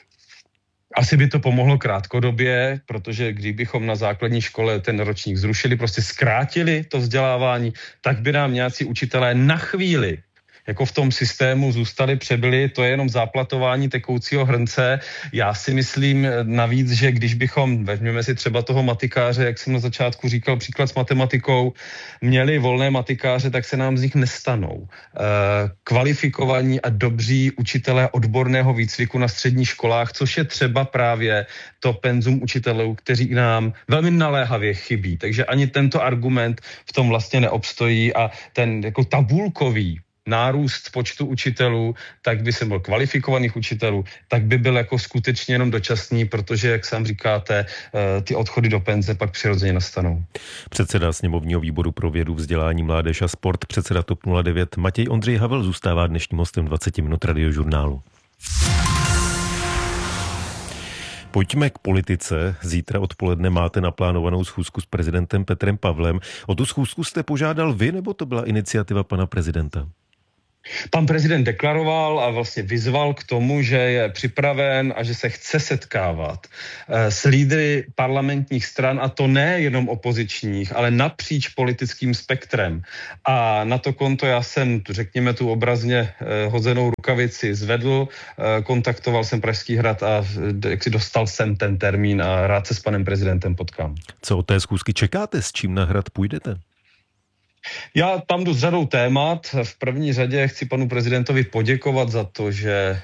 Asi by to pomohlo krátkodobě, protože kdybychom na základní škole ten ročník zrušili, prostě zkrátili to vzdělávání, tak by nám nějací učitelé na chvíli jako v tom systému zůstali, přebyli, to je jenom záplatování tekoucího hrnce. Já si myslím navíc, že když bychom, vezměme si třeba toho matikáře, jak jsem na začátku říkal, příklad s matematikou, měli volné matikáře, tak se nám z nich nestanou kvalifikovaní a dobří učitelé odborného výcviku na středních školách, což je třeba právě to penzum učitelů, kteří nám velmi naléhavě chybí. Takže ani tento argument v tom vlastně neobstojí a ten jako tabulkový nárůst počtu učitelů, tak by se byl kvalifikovaných učitelů, tak by byl jako skutečně jenom dočasný, protože, jak sám říkáte, ty odchody do penze pak přirozeně nastanou. Předseda sněmovního výboru pro vědu, vzdělání, mládež a sport, předseda TOP nula devět Matěj Ondřej Havel zůstává dnešním hostem dvacet minut Radiožurnálu. Pojďme k politice. Zítra odpoledne máte naplánovanou schůzku s prezidentem Petrem Pavlem. O tu schůzku jste požádal vy, nebo to byla iniciativa pana prezidenta? Pan prezident deklaroval a vlastně vyzval k tomu, že je připraven a že se chce setkávat s lídry parlamentních stran, a to ne jenom opozičních, ale napříč politickým spektrem. A na to konto já jsem, řekněme, tu obrazně hozenou rukavici zvedl, kontaktoval jsem Pražský hrad a jak si dostal jsem ten termín a rád se s panem prezidentem potkám. Co od té schůzky čekáte? S čím na hrad půjdete? Já tam jdu s řadou témat. V první řadě chci panu prezidentovi poděkovat za to, že e,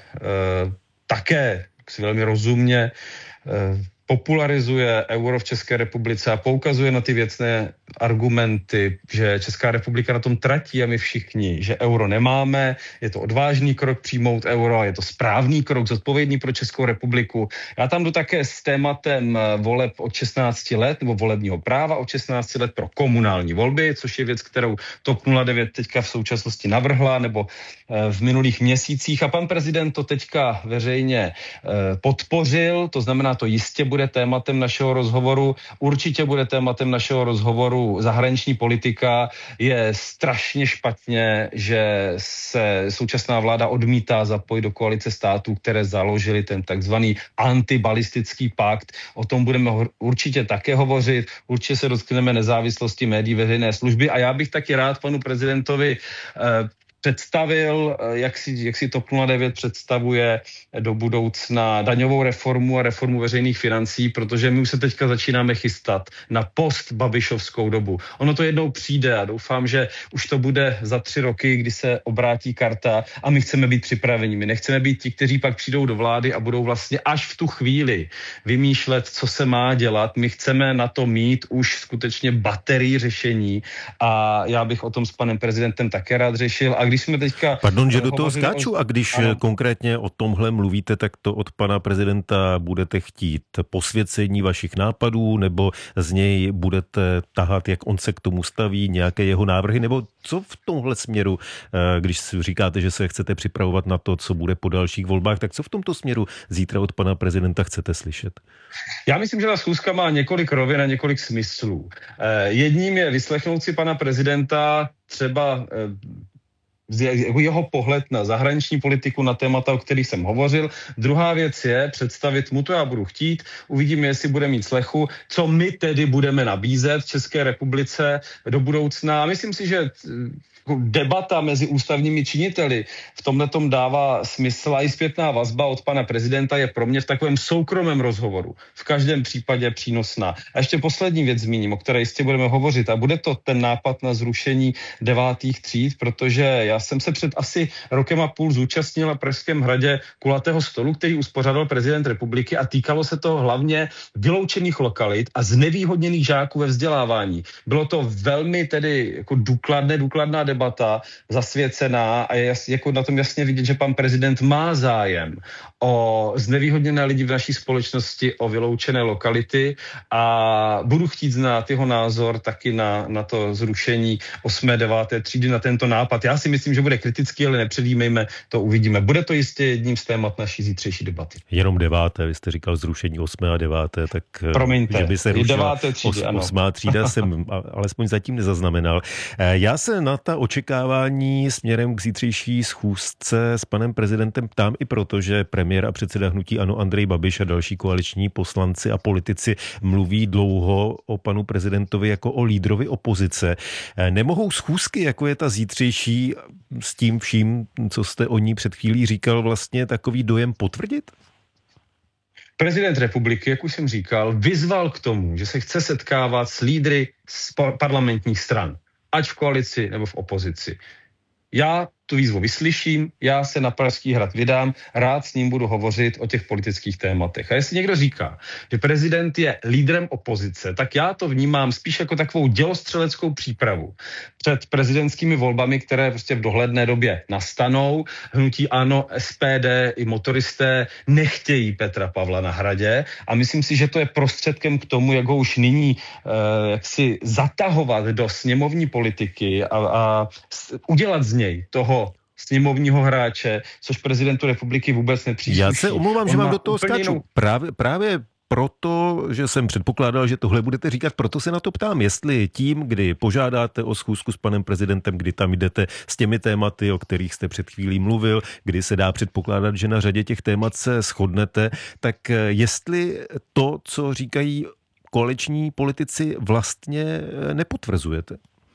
také si velmi rozumně e, popularizuje euro v České republice a poukazuje na ty věcné argumenty, že Česká republika na tom tratí a my všichni, že euro nemáme, je to odvážný krok přijmout euro, je to správný krok, zodpovědný pro Českou republiku. Já tam jdu také s tématem voleb od šestnácti let, nebo volebního práva od šestnácti let pro komunální volby, což je věc, kterou TOP nula devět teďka v současnosti navrhla, nebo v minulých měsících, a pan prezident to teďka veřejně podpořil, to znamená, to jistě bude tématem našeho rozhovoru, určitě bude tématem našeho rozhovoru zahraniční politika. Je strašně špatně, že se současná vláda odmítá zapojit do koalice států, které založily ten takzvaný antibalistický pakt. O tom budeme určitě také hovořit, určitě se dotkneme nezávislosti médií veřejné služby a já bych taky rád panu prezidentovi eh, představil, jak si, jak si TOP nula devět představuje do budoucna daňovou reformu a reformu veřejných financí, protože my už se teďka začínáme chystat na post-babišovskou dobu. Ono to jednou přijde a doufám, že už to bude za tři roky, kdy se obrátí karta a my chceme být připraveni. My nechceme být ti, kteří pak přijdou do vlády a budou vlastně až v tu chvíli vymýšlet, co se má dělat. My chceme na to mít už skutečně baterii řešení a já bych o tom s panem prezidentem také rád řešil. A když jsme teďka... Pardon, že do toho skáču, o... a když ano. konkrétně o tomhle mluvíte, tak to od pana prezidenta budete chtít posvěcení vašich nápadů, nebo z něj budete tahat, jak on se k tomu staví, nějaké jeho návrhy, nebo co v tomhle směru, když říkáte, že se chcete připravovat na to, co bude po dalších volbách, tak co v tomto směru zítra od pana prezidenta chcete slyšet? Já myslím, že ta schůzka má několik rovin a několik smyslů. Jedním je vyslechnout si pana prezidenta, třeba jeho pohled na zahraniční politiku, na témata, o kterých jsem hovořil. Druhá věc je představit mu, to já budu chtít, uvidíme, jestli bude mít slechu, co my tedy budeme nabízet České republice do budoucna. Myslím si, že debata mezi ústavními činiteli v tomhletom dává smysl a i zpětná vazba od pana prezidenta je pro mě v takovém soukromém rozhovoru v každém případě přínosná. A ještě poslední věc zmíním, o které jistě budeme hovořit, a bude to ten nápad na zrušení devátých tříd, protože já jsem se před asi rokem a půl zúčastnil na Pražském hradě kulatého stolu, který uspořádal prezident republiky a týkalo se to hlavně vyloučených lokalit a znevýhodněných žáků ve vzdělávání. Bylo to velmi tedy jako důkladné, důkladná debata, zasvěcená a je jas, jako na tom jasně vidět, že pan prezident má zájem o znevýhodněné lidi v naší společnosti, o vyloučené lokality a budu chtít znát jeho názor taky na, na to zrušení osmé deváté třídy, na tento nápad. Já si myslím, že bude kritický, ale nepředjímejme, to uvidíme. Bude to jistě jedním z témat naší zítřejší debaty. Jenom deváté, vy jste říkal zrušení osmé a deváté, tak promiňte, že by se rušila třídy, os, osmá třída jsem alespoň zatím nezaznamenal. Já se na ta očekávání směrem k zítřejší schůzce s panem prezidentem ptám i proto, že premiér a předseda hnutí ANO Andrej Babiš a další koaliční poslanci a politici mluví dlouho o panu prezidentovi jako o lídrovi opozice. Nemohou schůzky, jako je ta zítřejší, s tím vším, co jste o ní před chvílí říkal, vlastně takový dojem potvrdit? Prezident republiky, jak už jsem říkal, vyzval k tomu, že se chce setkávat s lídry z parlamentních stran, ať v koalici nebo v opozici. Já tu výzvu vyslyším, já se na Pražský hrad vydám, rád s ním budu hovořit o těch politických tématech. A jestli někdo říká, že prezident je lídrem opozice, tak já to vnímám spíš jako takovou dělostřeleckou přípravu před prezidentskými volbami, které prostě v dohledné době nastanou. Hnutí ANO, S P D i motoristé nechtějí Petra Pavla na hradě a myslím si, že to je prostředkem k tomu, jak ho už nyní eh, jaksi zatahovat do sněmovní politiky a, a udělat z něj toho sněmovního hráče, což prezidentu republiky vůbec nepřísluší. Já se omlouvám, že vám do toho skáču. Jinou... Právě, právě proto, že jsem předpokládal, že tohle budete říkat, proto se na to ptám, jestli tím, kdy požádáte o schůzku s panem prezidentem, kdy tam jdete s těmi tématy, o kterých jste před chvílí mluvil, kdy se dá předpokládat, že na řadě těch témat se shodnete, tak jestli to, co říkají koaliční politici, vlastně nepotvrzujete?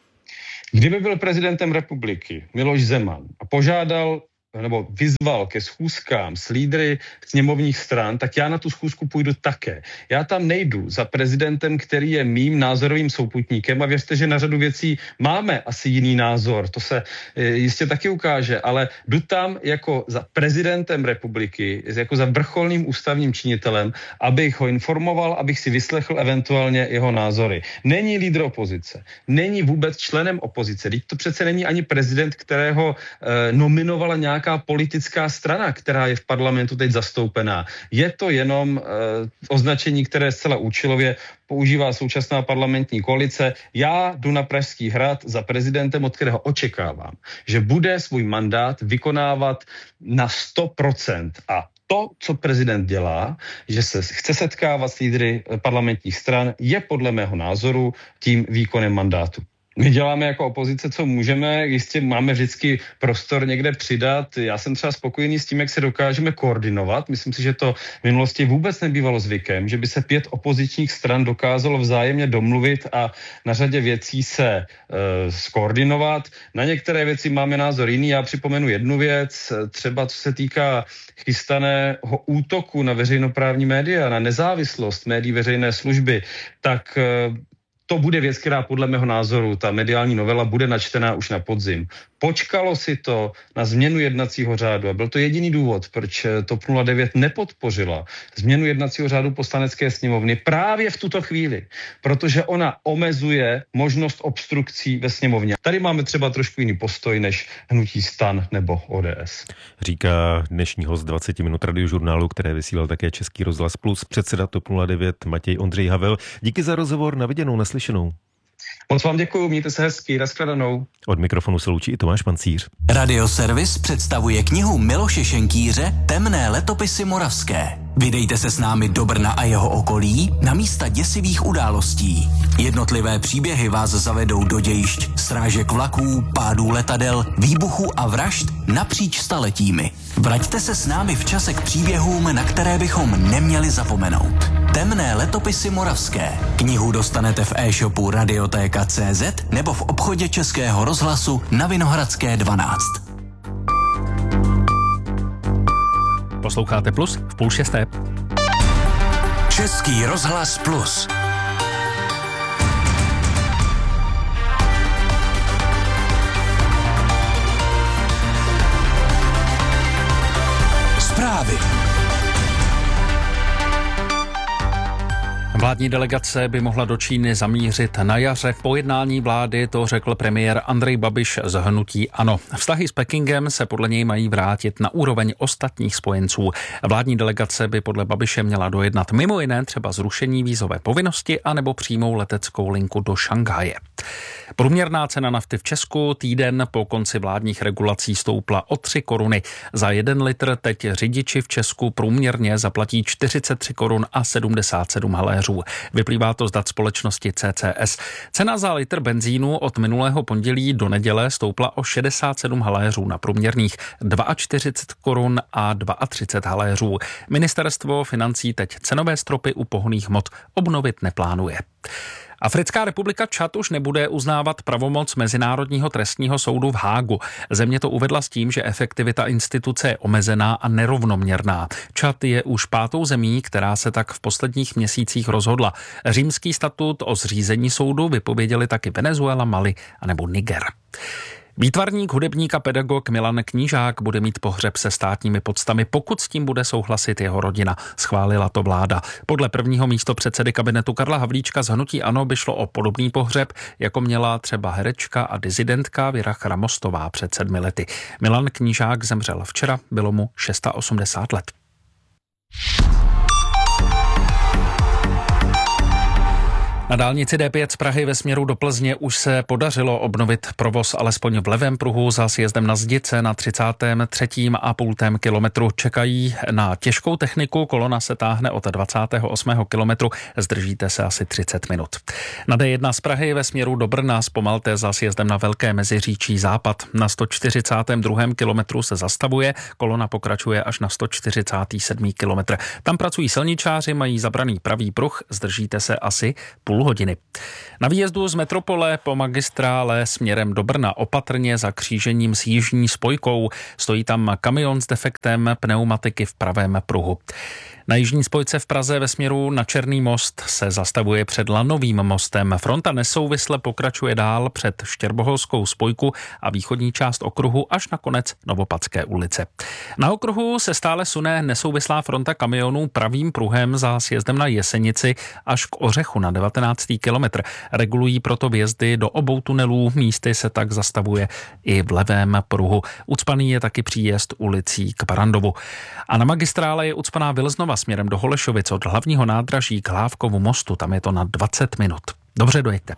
Kdyby byl prezidentem republiky Miloš Zeman a požádal nebo vyzval ke schůzkám s lídry sněmovních stran, tak já na tu schůzku půjdu také. Já tam nejdu za prezidentem, který je mým názorovým souputníkem a věřte, že na řadu věcí máme asi jiný názor, to se jistě taky ukáže, ale jdu tam jako za prezidentem republiky, jako za vrcholným ústavním činitelem, abych ho informoval, abych si vyslechl eventuálně jeho názory. Není lídr opozice, není vůbec členem opozice, teď to přece není ani prezident, kterého eh, nominovala nějaká politická strana, která je v parlamentu teď zastoupená. Je to jenom eh, označení, které zcela účelově používá současná parlamentní koalice. Já jdu na Pražský hrad za prezidentem, od kterého očekávám, že bude svůj mandát vykonávat na sto procent a to, co prezident dělá, že se chce setkávat s lídry parlamentních stran, je podle mého názoru tím výkonem mandátu. My děláme jako opozice, co můžeme, jistě máme vždycky prostor někde přidat. Já jsem třeba spokojený s tím, jak se dokážeme koordinovat. Myslím si, že to v minulosti vůbec nebývalo zvykem, že by se pět opozičních stran dokázalo vzájemně domluvit a na řadě věcí se e, skoordinovat. Na některé věci máme názor jiný. Já připomenu jednu věc, třeba co se týká chystaného útoku na veřejnoprávní média, na nezávislost médií veřejné služby, tak e, to bude věc, která podle mého názoru, ta mediální novela bude načtená už na podzim. Počkalo si to na změnu jednacího řádu a byl to jediný důvod, proč TOP nula devět nepodpořila změnu jednacího řádu Poslanecké sněmovny právě v tuto chvíli, protože ona omezuje možnost obstrukcí ve sněmovně. Tady máme třeba trošku jiný postoj než hnutí STAN nebo O D S. Říká dnešní host dvacet minut radiožurnálu, které vysílal také Český rozhlas Plus, předseda TOP nula devět Matěj Ondřej Havel. Díky za rozhovor, na viděnou, naslyšenou. Moc vám děkuju, mějte se hezky, nashledanou. Od mikrofonu se loučí i Tomáš Pancíř. Radioservis představuje knihu Miloše Šenkýře Temné letopisy moravské. Vydejte se s námi do Brna a jeho okolí na místa děsivých událostí. Jednotlivé příběhy vás zavedou do dějišť srážek vlaků, pádů letadel, výbuchů a vražd napříč staletími. Vraťte se s námi v čase k příběhům, na které bychom neměli zapomenout. Temné letopisy moravské. Knihu dostanete v e-shopu Radiotéka tečka cé zet nebo v obchodě Českého rozhlasu na Vinohradské dvanáct. Posloucháte Plus v půl šesté. Český rozhlas Plus. Zprávy. Vládní delegace by mohla do Číny zamířit na jaře. Po jednání vlády to řekl premiér Andrej Babiš z hnutí ANO. Vztahy s Pekingem se podle něj mají vrátit na úroveň ostatních spojenců. Vládní delegace by podle Babiše měla dojednat mimo jiné třeba zrušení vízové povinnosti anebo přímou leteckou linku do Šanghaje. Průměrná cena nafty v Česku týden po konci vládních regulací stoupla o tři koruny. Za jeden litr teď řidiči v Česku průměrně zaplatí čtyřicet tři korun a sedmdesát sedm haléřů. haléřů. Vyplývá to z dat společnosti C C S. Cena za litr benzínu od minulého pondělí do neděle stoupla o šedesát sedm haléřů na průměrných čtyřicet dva korun a třicet dva haléřů. Ministerstvo financí teď cenové stropy u pohonných hmot obnovit neplánuje. Africká republika Čad už nebude uznávat pravomoc Mezinárodního trestního soudu v Hágu. Země to uvedla s tím, že efektivita instituce je omezená a nerovnoměrná. Čad je už pátou zemí, která se tak v posledních měsících rozhodla. Římský statut o zřízení soudu vypověděli taky Venezuela, Mali a nebo Niger. Výtvarník, hudebník a pedagog Milan Knížák bude mít pohřeb se státními poctami, pokud s tím bude souhlasit jeho rodina. Schválila to vláda. Podle prvního místopředsedy kabinetu Karla Havlíčka z hnutí ANO by šlo o podobný pohřeb, jako měla třeba herečka a dizidentka Věra Chramostová před sedmi lety. Milan Knížák zemřel včera, bylo mu osmdesát šest let. Na dálnici D pět z Prahy ve směru do Plzně už se podařilo obnovit provoz alespoň v levém pruhu za sjezdem na Zdice na třicátém třetím a půltém kilometru. Čekají na těžkou techniku, kolona se táhne od dvacátého osmého kilometru, zdržíte se asi třicet minut. Na D jedna z Prahy ve směru do Brna zpomalte za sjezdem na Velké Meziříčí západ. Na sto čtyřicátém druhém kilometru se zastavuje, kolona pokračuje až na sto čtyřicátém sedmém kilometru. Tam pracují silničáři, mají zabraný pravý pruh, zdržíte se asi půl hodiny. Na výjezdu z metropole po magistrále směrem do Brna opatrně za křížením s jižní spojkou stojí tam kamion s defektem pneumatiky v pravém pruhu. Na jižní spojce v Praze ve směru na Černý most se zastavuje před Lanovým mostem. Fronta nesouvisle pokračuje dál před Štěrboholskou spojku a východní část okruhu až na konec Novopadské ulice. Na okruhu se stále sune nesouvislá fronta kamionů pravým pruhem za sjezdem na Jesenici až k Ořechu na devatenáctý kilometr. Regulují proto vjezdy do obou tunelů, místy se tak zastavuje i v levém pruhu. Ucpaný je taky příjezd ulicí k Barandovu. A na magistrále je ucpaná Vilznova směrem do Holešovic od hlavního nádraží k Hlávkovu mostu, tam je to na dvacet minut. Dobře, dojeďte.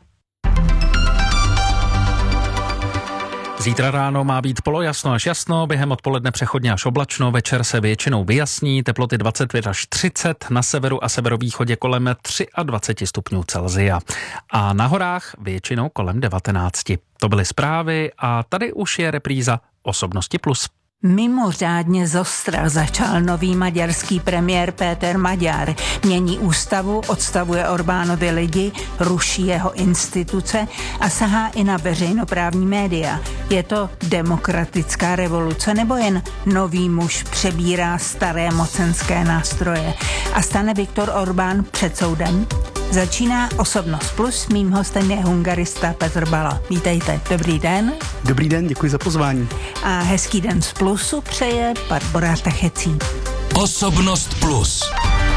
Zítra ráno má být polojasno až jasno, během odpoledne přechodně až oblačno, večer se většinou vyjasní, teploty dvacet pět až třicet, na severu a severovýchodě kolem dvacet tři stupňů Celsia. A na horách většinou kolem devatenáct. To byly zprávy a tady už je repríza Osobnosti plus. Mimořádně zostra začal nový maďarský premiér Péter Maďar. Mění ústavu, odstavuje Orbánovi lidi, ruší jeho instituce a sahá i na veřejnoprávní média. Je to demokratická revoluce nebo jen nový muž přebírá staré mocenské nástroje? A stane Viktor Orbán před soudem? Začíná Osobnost plus, mým hostem je hungarista Petr Bala. Vítejte, dobrý den. Dobrý den, děkuji za pozvání. A hezký den z plusu přeje Barbora Techecí. Osobnost plus.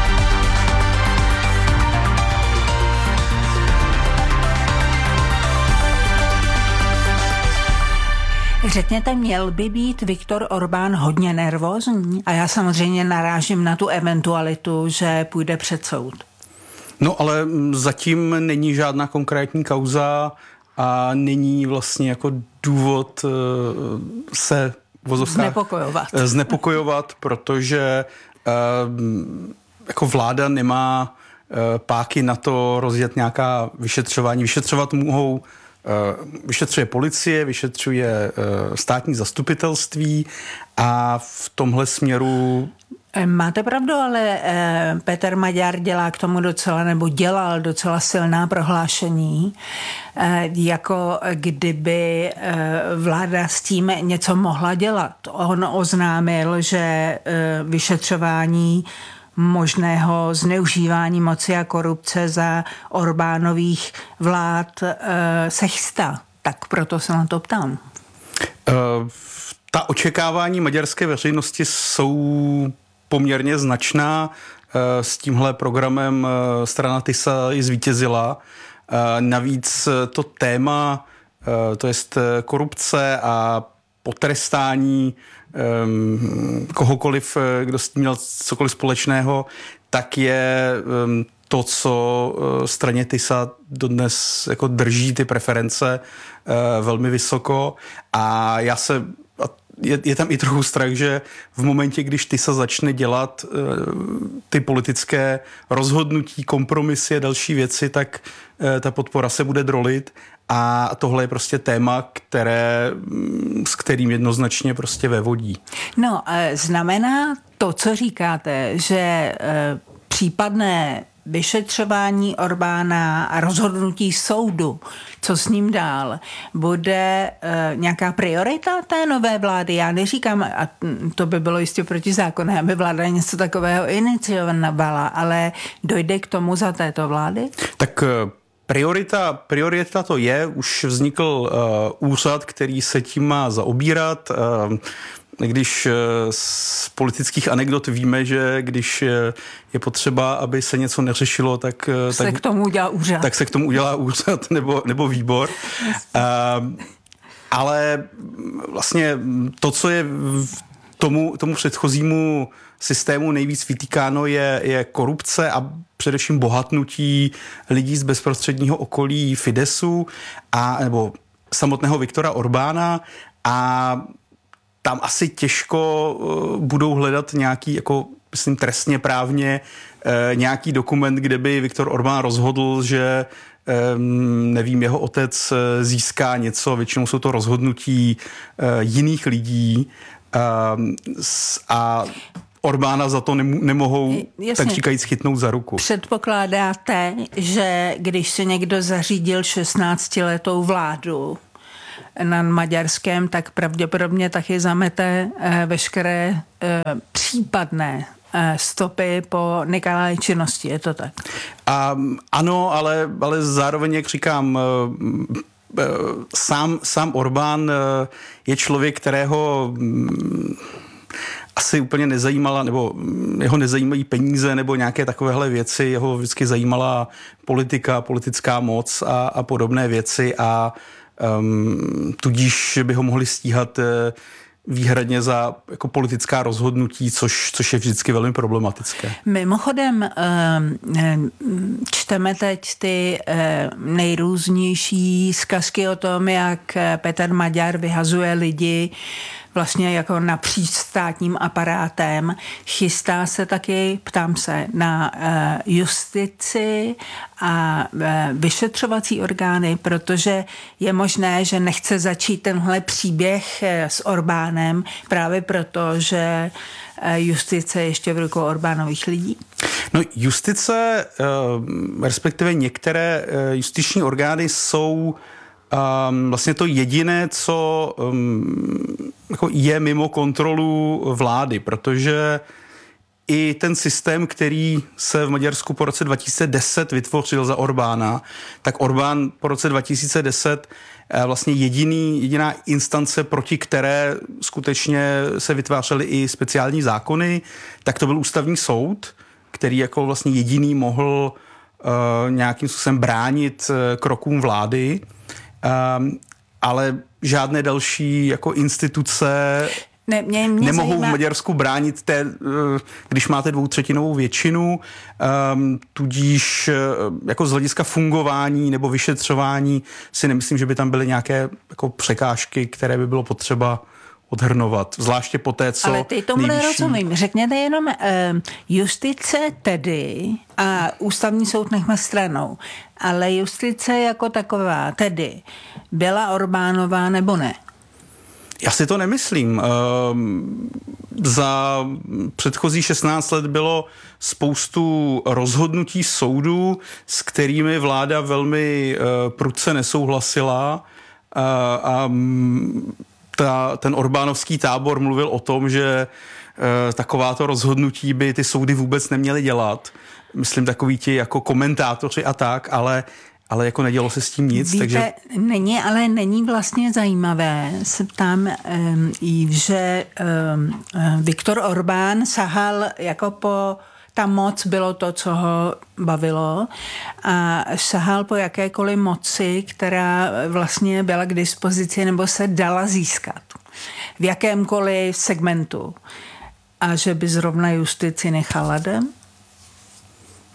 Řekněte, měl by být Viktor Orbán hodně nervózní? A já samozřejmě narážím na tu eventualitu, že půjde před soud. No ale zatím není žádná konkrétní kauza a není vlastně jako důvod se znepokojovat. znepokojovat, protože jako vláda nemá páky na to rozjet nějaká vyšetřování. Vyšetřovat mohou, vyšetřuje policie, vyšetřuje státní zastupitelství a v tomhle směru máte pravdu, ale eh, Petr Maďar dělá k tomu docela, nebo dělal docela silná prohlášení, eh, jako kdyby eh, vláda s tím něco mohla dělat. On oznámil, že eh, vyšetřování možného zneužívání moci a korupce za Orbánových vlád eh, se chystá. Tak proto se na to ptám. Uh, ta očekávání maďarské veřejnosti jsou poměrně značná. S tímhle programem strana TISA i zvítězila. Navíc to téma, to jest korupce a potrestání kohokoliv, kdo s tím měl cokoliv společného, tak je to, co straně TISA dodnes jako drží ty preference velmi vysoko. A já se je, je tam i trochu strach, že v momentě, když ty se začne dělat uh, ty politické rozhodnutí, kompromisy a další věci, tak uh, ta podpora se bude drolit a tohle je prostě téma, které, s kterým jednoznačně prostě vévodí. No, znamená to, co říkáte, že případné vyšetřování Orbána a rozhodnutí soudu, co s ním dál, bude e, nějaká priorita té nové vlády? Já neříkám, a to by bylo jistě protizákonné, aby vláda něco takového iniciovala, ale dojde k tomu za této vlády? Tak Priorita, priorita to je, už vznikl uh, úřad, který se tím má zaobírat. Uh, když uh, z politických anekdot víme, že když uh, je potřeba, aby se něco neřešilo, tak, uh, se tak, k tomu udělá úřad. tak se k tomu udělá úřad nebo, nebo výbor. Uh, ale vlastně to, co je tomu, tomu předchozímu systému nejvíc vytýkáno, je, je korupce a především bohatnutí lidí z bezprostředního okolí Fidesu a nebo samotného Viktora Orbána a tam asi těžko uh, budou hledat nějaký, jako myslím trestně právně, uh, nějaký dokument, kde by Viktor Orbán rozhodl, že um, nevím, jeho otec uh, získá něco, většinou jsou to rozhodnutí uh, jiných lidí uh, a Orbána za to nemohou, jasně, tak říkajíc, chytnout za ruku. Předpokládáte, že když se někdo zařídil šestnáctiletou vládu na maďarském, tak pravděpodobně taky zamete eh, veškeré eh, případné eh, stopy po nekalé činnosti. Je to tak? A, ano, ale, ale zároveň, jak říkám, eh, sám, sám Orbán eh, je člověk, kterého hm, asi úplně nezajímala, nebo jeho nezajímají peníze nebo nějaké takovéhle věci, jeho vždycky zajímala politika, politická moc a, a podobné věci a um, tudíž by ho mohli stíhat uh, výhradně za jako politická rozhodnutí, což, což je vždycky velmi problematické. Mimochodem čteme teď ty nejrůznější zkazky o tom, jak Petr Maďar vyhazuje lidi vlastně jako napříč státním aparátem. Chystá se taky, ptám se, na justici a vyšetřovací orgány, protože je možné, že nechce začít tenhle příběh s Orbánem právě proto, že justice je ještě v rukou Orbánových lidí? No justice, respektive některé justiční orgány jsou Um, vlastně to jediné, co um, jako je mimo kontrolu vlády, protože i ten systém, který se v Maďarsku po roce dva tisíce deset vytvořil za Orbána, tak Orbán po roce dva tisíce deset vlastně jediný, jediná instance, proti které skutečně se vytvářely i speciální zákony, tak to byl ústavní soud, který jako vlastně jediný mohl uh, nějakým způsobem bránit uh, krokům vlády. Um, ale žádné další jako instituce ne, mě, mě nemohou zajímá... v Maďarsku bránit, té, když máte dvoutřetinovou většinu, um, tudíž jako z hlediska fungování nebo vyšetřování si nemyslím, že by tam byly nějaké jako překážky, které by bylo potřeba odhrnovat, zvláště po té, co Ale ty tomu nejvyšší... nerozumím. Řekněte jenom, justice tedy a ústavní soud nechme stranou, ale justice jako taková tedy byla Orbánová nebo ne? Já si to nemyslím. Za předchozí šestnáct let bylo spoustu rozhodnutí soudů, s kterými vláda velmi prudce nesouhlasila a Ta, ten orbánovský tábor mluvil o tom, že e, takováto rozhodnutí by ty soudy vůbec neměly dělat. Myslím takový ti jako komentátoři a tak, ale, ale jako nedělo se s tím nic. Víte, takže... není, ale není vlastně zajímavé, se ptám, um, že um, Viktor Orbán sahal jako po ta moc bylo to, co ho bavilo a sahal po jakékoliv moci, která vlastně byla k dispozici nebo se dala získat v jakémkoliv segmentu a že by zrovna justici nechal ladem?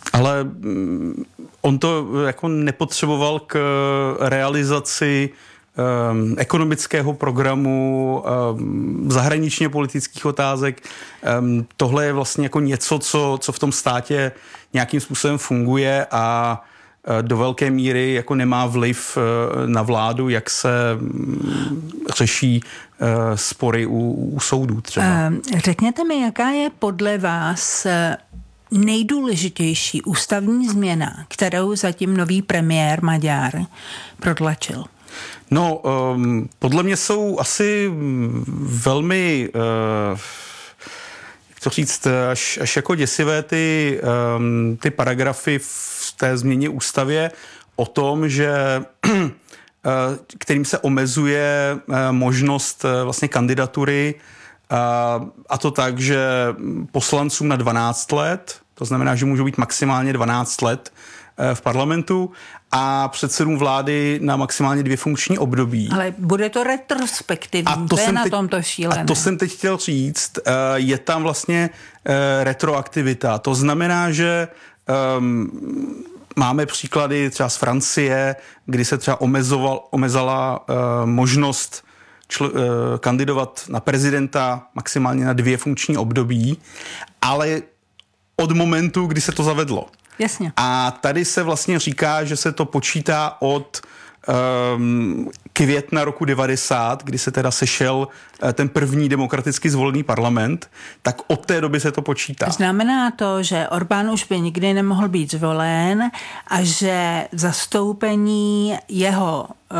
Ale on to jako nepotřeboval k realizaci um, ekonomického programu, um, zahraničně politických otázek. Um, tohle je vlastně jako něco, co, co v tom státě nějakým způsobem funguje a do velké míry jako nemá vliv na vládu, jak se řeší spory u, u soudů třeba. Řekněte mi, jaká je podle vás nejdůležitější ústavní změna, kterou zatím nový premiér Maďar protlačil? No, um, podle mě jsou asi velmi, uh, jak to říct, až, až jako děsivé ty, um, ty paragrafy v té změně ústavě o tom, že kterým se omezuje možnost vlastně kandidatury, a to tak, že poslancům na dvanáct let, to znamená, že můžou být maximálně dvanáct let v parlamentu, a předsedům vlády na maximálně dvě funkční období. Ale bude to retrospektivní, a to, to je na teď, tomto šílené. A to jsem teď chtěl říct, je tam vlastně retroaktivita. To znamená, že um, máme příklady třeba z Francie, kdy se třeba omezoval, omezala uh, možnost čl, uh, kandidovat na prezidenta maximálně na dvě funkční období, ale od momentu, kdy se to zavedlo. Jasně. A tady se vlastně říká, že se to počítá od um, května roku devadesát, kdy se teda sešel uh, ten první demokraticky zvolený parlament, tak od té doby se to počítá. Znamená to, že Orbán už by nikdy nemohl být zvolen a že zastoupení jeho uh,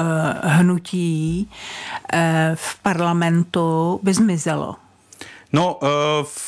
hnutí uh, v parlamentu by zmizelo? No, uh,